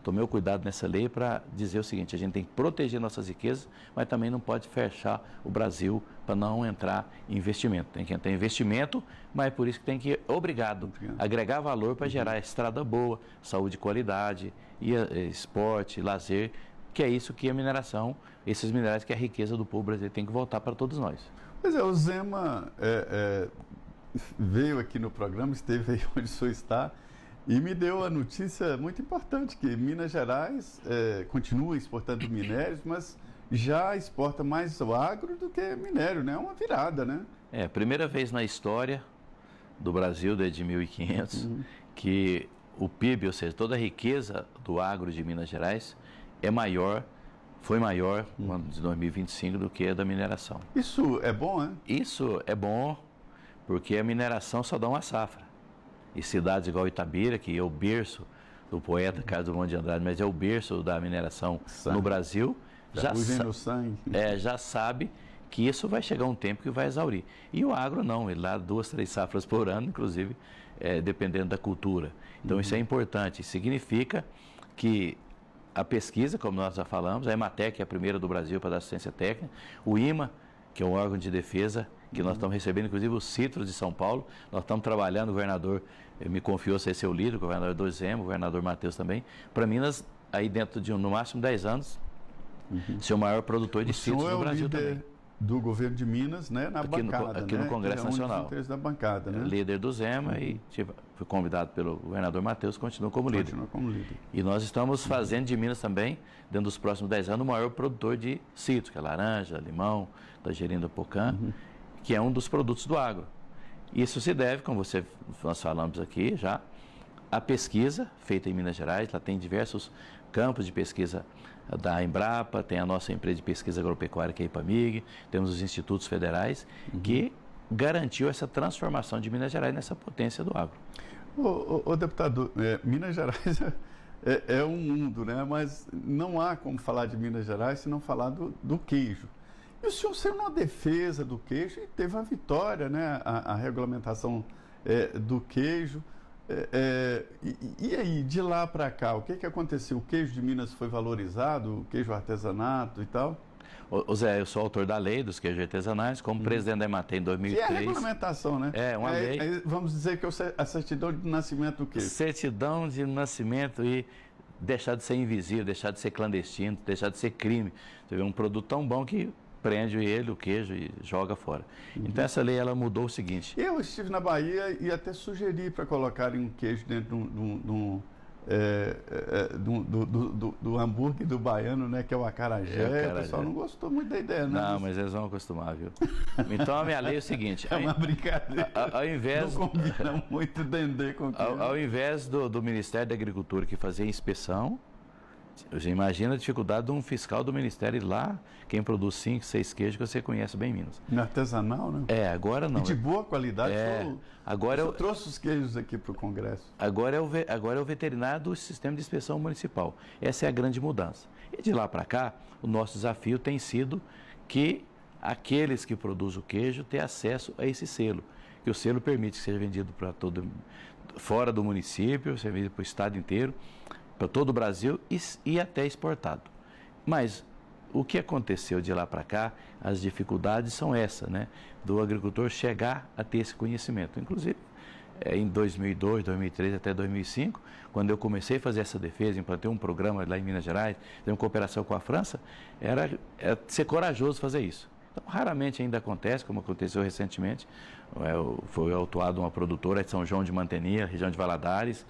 Speaker 20: tomei o cuidado nessa lei para dizer o seguinte, a gente tem que proteger nossas riquezas, mas também não pode fechar o Brasil para não entrar em investimento. Tem que entrar em investimento, mas é por isso que tem que, obrigado, agregar valor para gerar estrada boa, saúde de qualidade, e, e, esporte, lazer, que é isso que a mineração, esses minerais que é a riqueza do povo brasileiro tem que voltar para todos nós.
Speaker 19: Pois é, o Zema é, é, veio aqui no programa, esteve aí onde o senhor está, e me deu a notícia muito importante, que Minas Gerais é, continua exportando minérios, mas já exporta mais o agro do que minério, né? É uma virada, né?
Speaker 20: É, primeira vez na história do Brasil, desde mil e quinhentos, uhum. que o P I B, ou seja, toda a riqueza do agro de Minas Gerais é maior, foi maior no ano de dois mil e vinte e cinco do que a da mineração.
Speaker 19: Isso é bom, né?
Speaker 20: Isso é bom, porque a mineração só dá uma safra. E cidades igual Itabira, que é o berço do poeta Carlos Drummond de Andrade, mas é o berço da mineração sangue. No Brasil, já,
Speaker 19: já, no sangue.
Speaker 20: É, já sabe que isso vai chegar um tempo que vai exaurir. E o agro não, ele dá duas, três safras por ano, inclusive, é, dependendo da cultura. Então uhum. isso é importante, significa que a pesquisa, como nós já falamos, a Ematec, que é a primeira do Brasil para dar assistência técnica, o I M A, que é um órgão de defesa, que nós estamos recebendo, inclusive, os citros de São Paulo. Nós estamos trabalhando, o governador me confiou ser seu líder, o governador do Zema, o governador Matheus também, para Minas, aí dentro de, no máximo, dez anos, uhum. ser o maior produtor de citros do Brasil
Speaker 19: é o líder
Speaker 20: também.
Speaker 19: Do governo de Minas, né, na
Speaker 20: aqui
Speaker 19: bancada,
Speaker 20: no, aqui
Speaker 19: né?
Speaker 20: no Congresso
Speaker 19: é
Speaker 20: Nacional.
Speaker 19: Da bancada, né?
Speaker 20: Líder do Zema uhum. e tive, fui convidado pelo governador Matheus, continua como líder.
Speaker 19: Continua como líder.
Speaker 20: E nós estamos fazendo de Minas também, dentro dos próximos dez anos, o maior produtor de citros, que é laranja, limão, tangerina do pocã, uhum. que é um dos produtos do agro. Isso se deve, como você, nós falamos aqui já, à pesquisa feita em Minas Gerais. Lá tem diversos campos de pesquisa da Embrapa, tem a nossa empresa de pesquisa agropecuária, que é a IPAMIG, temos os institutos federais, uhum. que garantiu essa transformação de Minas Gerais nessa potência do agro.
Speaker 19: Ô, ô, ô deputado, é, Minas Gerais é, é um mundo, né? Mas não há como falar de Minas Gerais se não falar do, do queijo. E o senhor saiu na defesa do queijo e teve uma vitória, né? A, a regulamentação é, do queijo. É, é, e, e aí, de lá para cá, o que, que aconteceu? O queijo de Minas foi valorizado, o queijo artesanato e tal?
Speaker 20: Ô Zé, eu sou autor da lei dos queijos artesanais, como hum. presidente da Ematec em dois mil e três.
Speaker 19: Que é a regulamentação, né?
Speaker 20: É, uma
Speaker 19: é,
Speaker 20: lei.
Speaker 19: É, vamos dizer que é a certidão de nascimento do queijo.
Speaker 20: Certidão de nascimento e deixar de ser invisível, deixar de ser clandestino, deixar de ser crime. Você vê um produto tão bom que prende ele, o queijo, e joga fora. Uhum. Então, essa lei, ela mudou o seguinte.
Speaker 19: Eu estive na Bahia e até sugeri para colocarem um queijo dentro de um... É, é, do, do, do, do hambúrguer do baiano, né, que é o acarajé. É, o, o pessoal não gostou muito da ideia, né?
Speaker 20: Não, mas eles vão acostumar, viu? Então, a minha lei é o seguinte...
Speaker 19: É uma brincadeira.
Speaker 20: Ao, ao invés...
Speaker 19: Não combina muito dendê com queijo.
Speaker 20: Ao, ao invés do, do Ministério da Agricultura, que fazia inspeção, você imagina a dificuldade de um fiscal do Ministério ir lá, quem produz cinco, seis queijos, que você conhece bem em Minas.
Speaker 19: Artesanal, né?
Speaker 20: É, agora não.
Speaker 19: E de boa qualidade.
Speaker 20: É,
Speaker 19: eu,
Speaker 20: agora
Speaker 19: eu
Speaker 20: eu
Speaker 19: trouxe os queijos aqui para o Congresso.
Speaker 20: Agora é, o, agora é o veterinário do sistema de inspeção municipal. Essa é a grande mudança. E de lá para cá, o nosso desafio tem sido que aqueles que produzem o queijo tenham acesso a esse selo. Que o selo permite que seja vendido para todo, fora do município, seja vendido para o estado inteiro, para todo o Brasil e, e até exportado. Mas o que aconteceu de lá para cá, as dificuldades são essas, né? Do agricultor chegar a ter esse conhecimento. Inclusive, é, em dois mil e dois, dois mil e três até dois mil e cinco, quando eu comecei a fazer essa defesa, implantei um programa lá em Minas Gerais, tem uma cooperação com a França, era, era ser corajoso fazer isso. Então, raramente ainda acontece, como aconteceu recentemente, é, foi autuado uma produtora de São João de Mantenia, região de Valadares,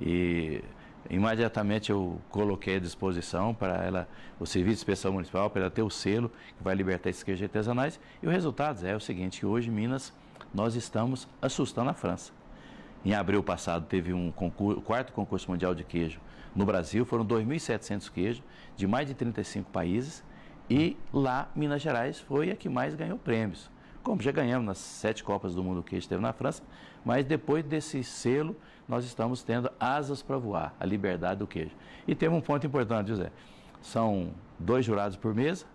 Speaker 20: e imediatamente eu coloquei à disposição para ela o Serviço de Inspeção Municipal, para ela ter o selo que vai libertar esses queijos artesanais. E o resultado é o seguinte, que hoje em Minas nós estamos assustando a França. Em abril passado teve um concurso, o quarto concurso mundial de queijo no Brasil, foram dois mil e setecentos queijos de mais de trinta e cinco países e lá Minas Gerais foi a que mais ganhou prêmios. Como já ganhamos nas sete Copas do Mundo que esteve na França, mas depois desse selo nós estamos tendo asas para voar, a liberdade do queijo. E temos um ponto importante, José, são dois jurados por mesa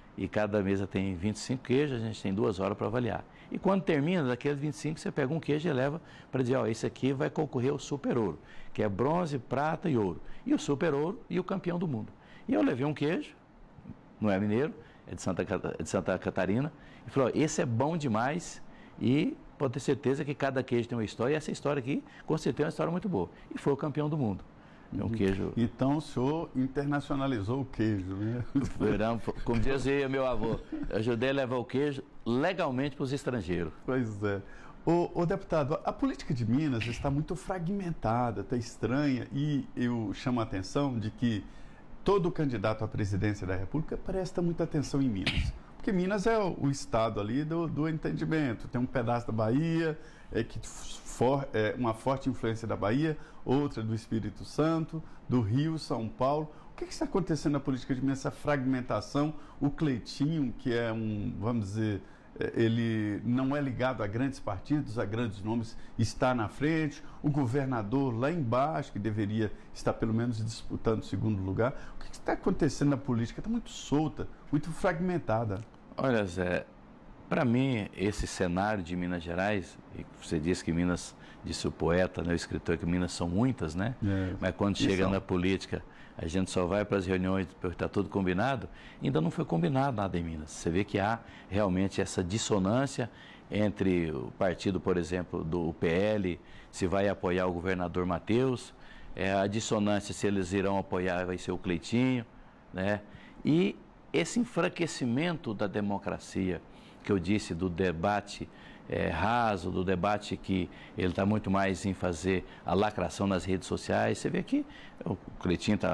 Speaker 20: e cada mesa tem vinte e cinco queijos, a gente tem duas horas para avaliar. E quando termina, daqueles vinte e cinco, você pega um queijo e leva para dizer, ó, esse aqui vai concorrer ao Super Ouro, que é bronze, prata e ouro. E o Super Ouro e o campeão do mundo. E eu levei um queijo, não é mineiro, é de Santa, é de Santa Catarina, e falou, ó, esse é bom demais e pode ter certeza que cada queijo tem uma história, e essa história aqui, com certeza, é uma história muito boa. E foi o campeão do mundo. É um queijo...
Speaker 19: Então o senhor internacionalizou o queijo, né?
Speaker 20: Como dizia meu avô, eu ajudei a levar o queijo legalmente para os estrangeiros.
Speaker 19: Pois é. O, o deputado, a política de Minas está muito fragmentada, está estranha, e eu chamo a atenção de que todo candidato à presidência da República presta muita atenção em Minas. Porque Minas é o, o estado ali do, do entendimento, tem um pedaço da Bahia, é, que for, é, uma forte influência da Bahia, outra do Espírito Santo, do Rio, São Paulo. O que, que está acontecendo na política de Minas, essa fragmentação? O Cleitinho, que é um, vamos dizer, ele não é ligado a grandes partidos, a grandes nomes, está na frente. O governador lá embaixo, que deveria estar pelo menos disputando o segundo lugar. O que, que está acontecendo na política? Está muito solta, muito fragmentada.
Speaker 20: Olha, Zé, para mim, esse cenário de Minas Gerais, e você disse que Minas, disse o poeta, né, o escritor, que Minas são muitas, né? É, mas quando chega são. na política, a gente só vai para as reuniões porque está tudo combinado, ainda não foi combinado nada em Minas. Você vê que há realmente essa dissonância entre o partido, por exemplo, do P L, se vai apoiar o governador Matheus, é, a dissonância se eles irão apoiar vai ser o Cleitinho, né? E esse enfraquecimento da democracia, que eu disse, do debate é, raso, do debate que ele está muito mais em fazer a lacração nas redes sociais. Você vê que o Cleitinho está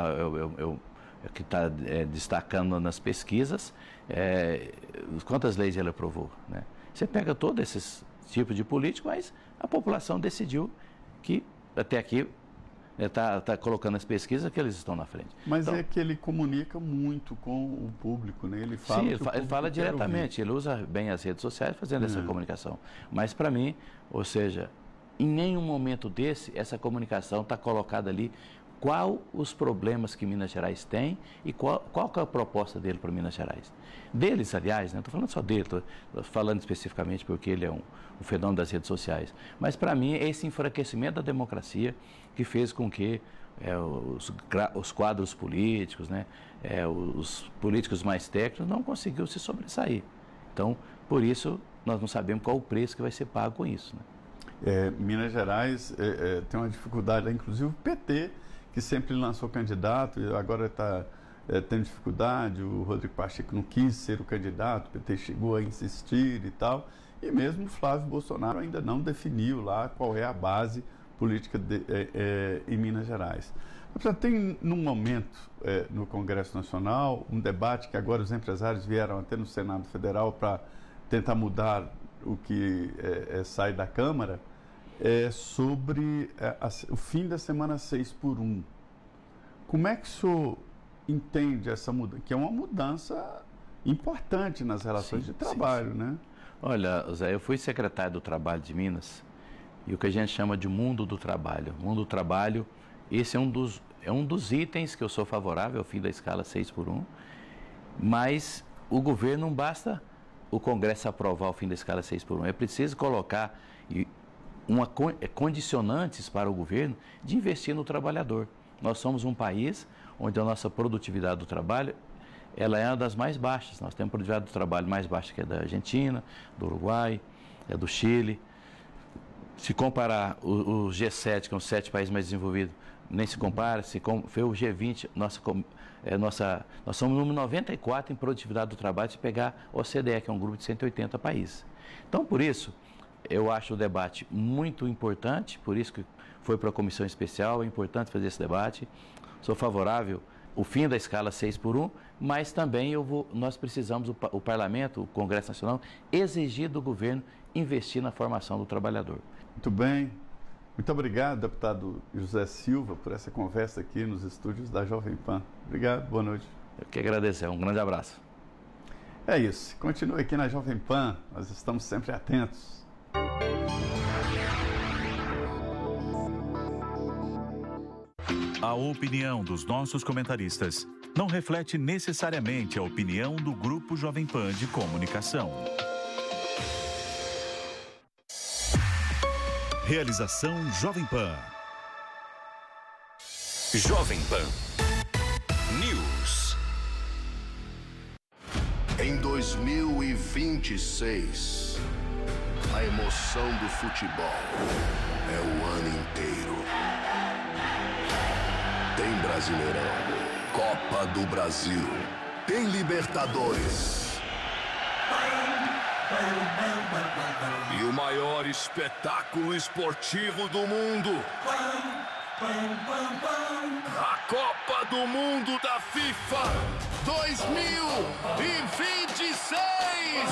Speaker 20: que está é, destacando nas pesquisas, é, quantas leis ele aprovou, né? Você pega todos esses tipos de político, mas a população decidiu que até aqui está tá colocando as pesquisas que eles estão na frente.
Speaker 19: Mas então, é que ele comunica muito com o público, né? Ele fala,
Speaker 20: sim, ele, fa ele fala diretamente, ele usa bem as redes sociais fazendo é. essa comunicação. Mas para mim, ou seja, em nenhum momento desse, essa comunicação está colocada ali qual os problemas que Minas Gerais tem e qual, qual que é a proposta dele para Minas Gerais. Deles, aliás, não estou falando só dele, estou falando especificamente porque ele é um, um fenômeno das redes sociais. Mas para mim, é esse enfraquecimento da democracia que fez com que é, os, os quadros políticos, né, é, os políticos mais técnicos não conseguiram se sobressair. Então, por isso, nós não sabemos qual o preço que vai ser pago com isso, né?
Speaker 19: É, Minas Gerais é, é, tem uma dificuldade, inclusive o P T, que sempre lançou candidato e agora está é, tendo dificuldade. O Rodrigo Pacheco não quis ser o candidato, o P T chegou a insistir e tal. E mesmo o Flávio Bolsonaro ainda não definiu lá qual é a base política de, é, é, em Minas Gerais. Portanto, tem, num momento, é, no Congresso Nacional, um debate que agora os empresários vieram até no Senado Federal para tentar mudar o que é, é, sai da Câmara, é sobre é, a, o fim da semana seis por um. Como é que o senhor entende essa mudança? Que é uma mudança importante nas relações sim, de trabalho, sim, sim. né?
Speaker 20: Olha, Zé, eu fui secretário do Trabalho de Minas e o que a gente chama de mundo do trabalho. Mundo do trabalho, esse é um dos, é um dos itens que eu sou favorável ao fim da escala seis por um, mas o governo não basta o Congresso aprovar o fim da escala seis por um, é preciso colocar uma, condicionantes para o governo de investir no trabalhador. Nós somos um país onde a nossa produtividade do trabalho ela é uma das mais baixas. Nós temos produtividade do trabalho mais baixa que é da Argentina, do Uruguai, é do Chile. Se comparar o, o G sete, que são os sete países mais desenvolvidos, nem se compara. Se com, foi o G vinte, nossa, é, nossa, nós somos o número noventa e quatro em produtividade do trabalho, se pegar o O C D E, que é um grupo de cento e oitenta países. Então, por isso, eu acho o debate muito importante, por isso que foi para a comissão especial, é importante fazer esse debate. Sou favorável ao fim da escala seis por um, mas também eu vou, nós precisamos, o, o Parlamento, o Congresso Nacional, exigir do governo investir na formação do trabalhador.
Speaker 19: Muito bem. Muito obrigado, deputado José Silva, por essa conversa aqui nos estúdios da Jovem Pan. Obrigado, boa noite.
Speaker 20: Eu que agradeço, um grande abraço.
Speaker 19: É isso, continue aqui na Jovem Pan, nós estamos sempre atentos.
Speaker 18: A opinião dos nossos comentaristas não reflete necessariamente a opinião do Grupo Jovem Pan de Comunicação. Realização Jovem Pan.
Speaker 3: Jovem Pan News.
Speaker 21: Em dois mil e vinte e seis, a emoção do futebol é o ano inteiro. Tem Brasileirão, Copa do Brasil, tem Libertadores. E o maior espetáculo esportivo do mundo. A Copa do Mundo da FIFA dois mil e vinte e seis.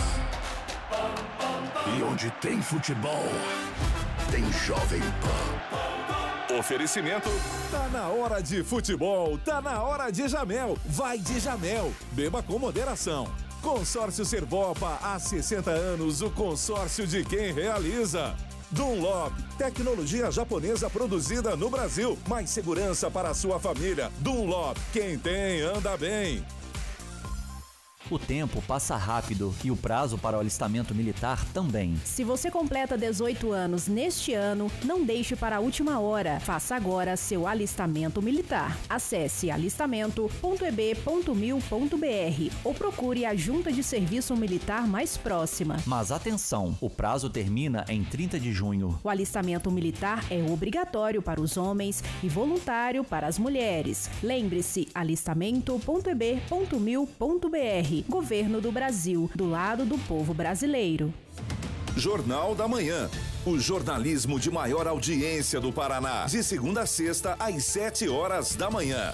Speaker 21: E onde tem futebol, tem Jovem Pan.
Speaker 22: Oferecimento. Tá na hora de futebol, tá na hora de Jamel. Vai de Jamel. Beba com moderação. Consórcio Servopa, há sessenta anos, o consórcio de quem realiza. Dunlop, tecnologia japonesa produzida no Brasil. Mais segurança para a sua família. Dunlop, quem tem, anda bem.
Speaker 7: O tempo passa rápido e o prazo para o alistamento militar também.
Speaker 8: Se você completa dezoito anos neste ano, não deixe para a última hora. Faça agora seu alistamento militar. Acesse alistamento ponto e b ponto mil ponto b r ou procure a junta de serviço militar mais próxima.
Speaker 7: Mas atenção, o prazo termina em trinta de junho.
Speaker 8: O alistamento militar é obrigatório para os homens e voluntário para as mulheres. Lembre-se, alistamento ponto e b ponto mil ponto b r. Governo do Brasil, do lado do povo brasileiro.
Speaker 22: Jornal da Manhã. O jornalismo de maior audiência do Paraná. De segunda a sexta, às sete horas da manhã.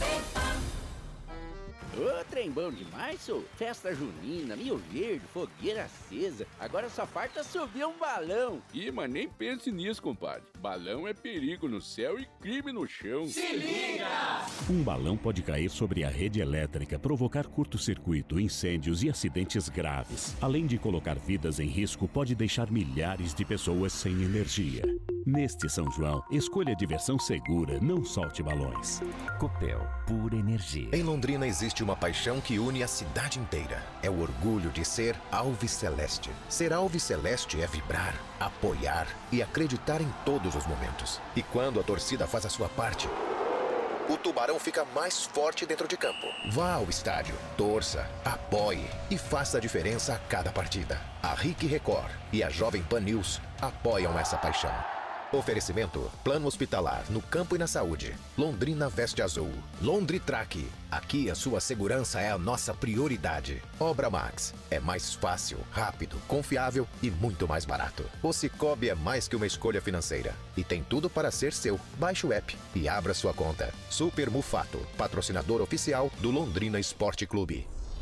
Speaker 23: Ô, trem bom demais, sou. Festa junina, Milho Verde, fogueira acesa. Agora só falta subir um balão.
Speaker 24: Ih, mas nem pense nisso, compadre. Balão é perigo no céu e crime no chão.
Speaker 23: Se liga!
Speaker 25: Um balão pode cair sobre a rede elétrica, provocar curto-circuito, incêndios e acidentes graves. Além de colocar vidas em risco, pode deixar milhares de pessoas sem energia. Neste São João, escolha diversão segura, não solte balões.
Speaker 4: Copel, pura energia. Em Londrina existe uma paixão que une a cidade inteira. É o orgulho de ser alviceleste. Ser alviceleste é vibrar, apoiar e acreditar em todos os momentos. E quando a torcida faz a sua parte, o Tubarão fica mais forte dentro de campo. Vá ao estádio, torça, apoie e faça a diferença a cada partida. A R I C Record e a Jovem Pan News apoiam essa paixão. Oferecimento: Plano Hospitalar no Campo e na Saúde. Londrina Veste Azul. Londritrack. Aqui a sua segurança é a nossa prioridade. Obra Max. É mais fácil, rápido, confiável e muito mais barato. O Cicobi é mais que uma escolha financeira e tem tudo para ser seu. Baixe o app e abra sua conta. Super Mufato, patrocinador oficial do Londrina Esporte Clube.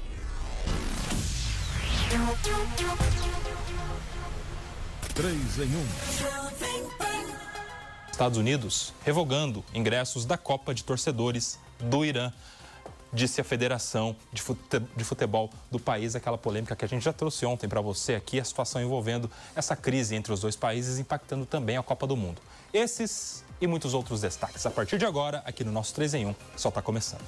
Speaker 26: três em um. Estados Unidos revogando ingressos da Copa de Torcedores do Irã, disse a Federação de Futebol do país, aquela polêmica que a gente já trouxe ontem para você aqui, a situação envolvendo essa crise entre os dois países, impactando também a Copa do Mundo. Esses e muitos outros destaques a partir de agora, aqui no nosso três em um, só está começando.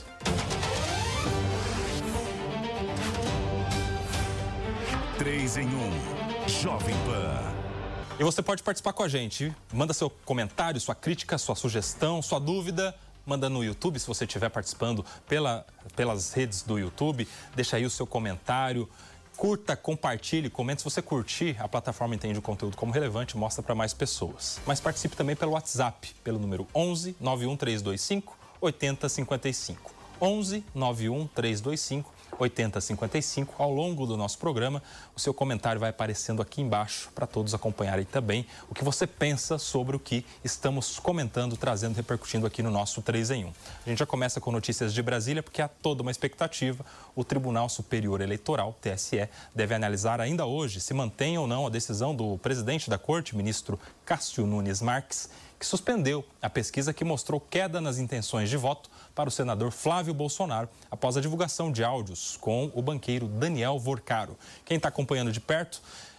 Speaker 18: três em um, Jovem Pan.
Speaker 26: E você pode participar com a gente. Manda seu comentário, sua crítica, sua sugestão, sua dúvida. Manda no YouTube, se você estiver participando pela, pelas redes do YouTube. Deixa aí o seu comentário. Curta, compartilhe, comente. Se você curtir, a plataforma entende o conteúdo como relevante e mostra para mais pessoas. Mas participe também pelo WhatsApp, pelo número onze, nove um três dois cinco, oito zero cinco cinco. onze, nove um três dois cinco, oito zero cinco cinco. Ao longo do nosso programa, o seu comentário vai aparecendo aqui embaixo para todos acompanharem também o que você pensa sobre o que estamos comentando, trazendo, repercutindo aqui no nosso três em um. A gente já começa com notícias de Brasília, porque há toda uma expectativa. O Tribunal Superior Eleitoral, T S E, deve analisar ainda hoje se mantém ou não a decisão do presidente da Corte, ministro Cássio Nunes Marques, que suspendeu a pesquisa que mostrou queda nas intenções de voto para o senador Flávio Bolsonaro após a divulgação de áudios com o banqueiro Daniel Vorcaro. Quem está acompanhando de perto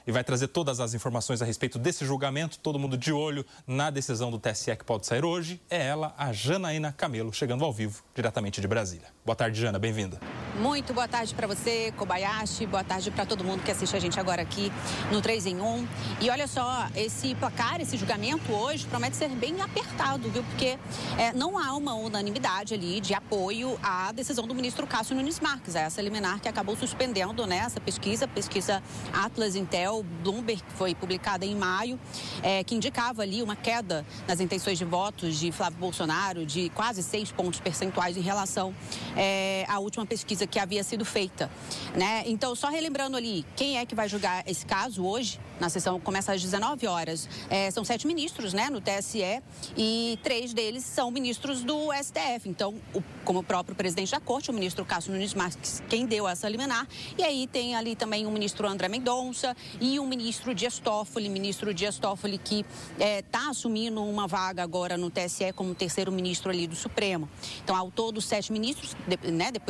Speaker 26: e vai trazer todas as informações a respeito desse julgamento. Todo mundo de olho na decisão do T S E que pode sair hoje. É ela, a Janaína Camelo, chegando ao vivo, diretamente de Brasília. Boa tarde, Jana, bem-vinda.
Speaker 5: Muito boa tarde para você, Kobayashi. Boa tarde para todo mundo que assiste a gente agora aqui no três em um. E olha só, esse placar, esse julgamento hoje promete ser bem apertado, viu? Porque é, não há uma unanimidade ali de apoio à decisão do ministro Cássio Nunes Marques, essa liminar que acabou suspendendo, né, essa pesquisa, pesquisa Atlas Intel Bloomberg, que foi publicada em maio, é, que indicava ali uma queda nas intenções de votos de Flávio Bolsonaro de quase seis pontos percentuais em relação é, à última pesquisa que havia sido feita, né? Então, só relembrando ali, quem é que vai julgar esse caso hoje? Na sessão começa às dezenove horas. É, são sete ministros, né, no T S E, e três deles são ministros do S T F. Então, o, como o próprio presidente da Corte, o ministro Cássio Nunes Marques, quem deu essa liminar. E aí tem ali também o ministro André Mendonça e o ministro Dias Toffoli, ministro Dias Toffoli que está é, assumindo uma vaga agora no T S E como terceiro ministro ali do Supremo. Então, ao todo, sete ministros, né, depois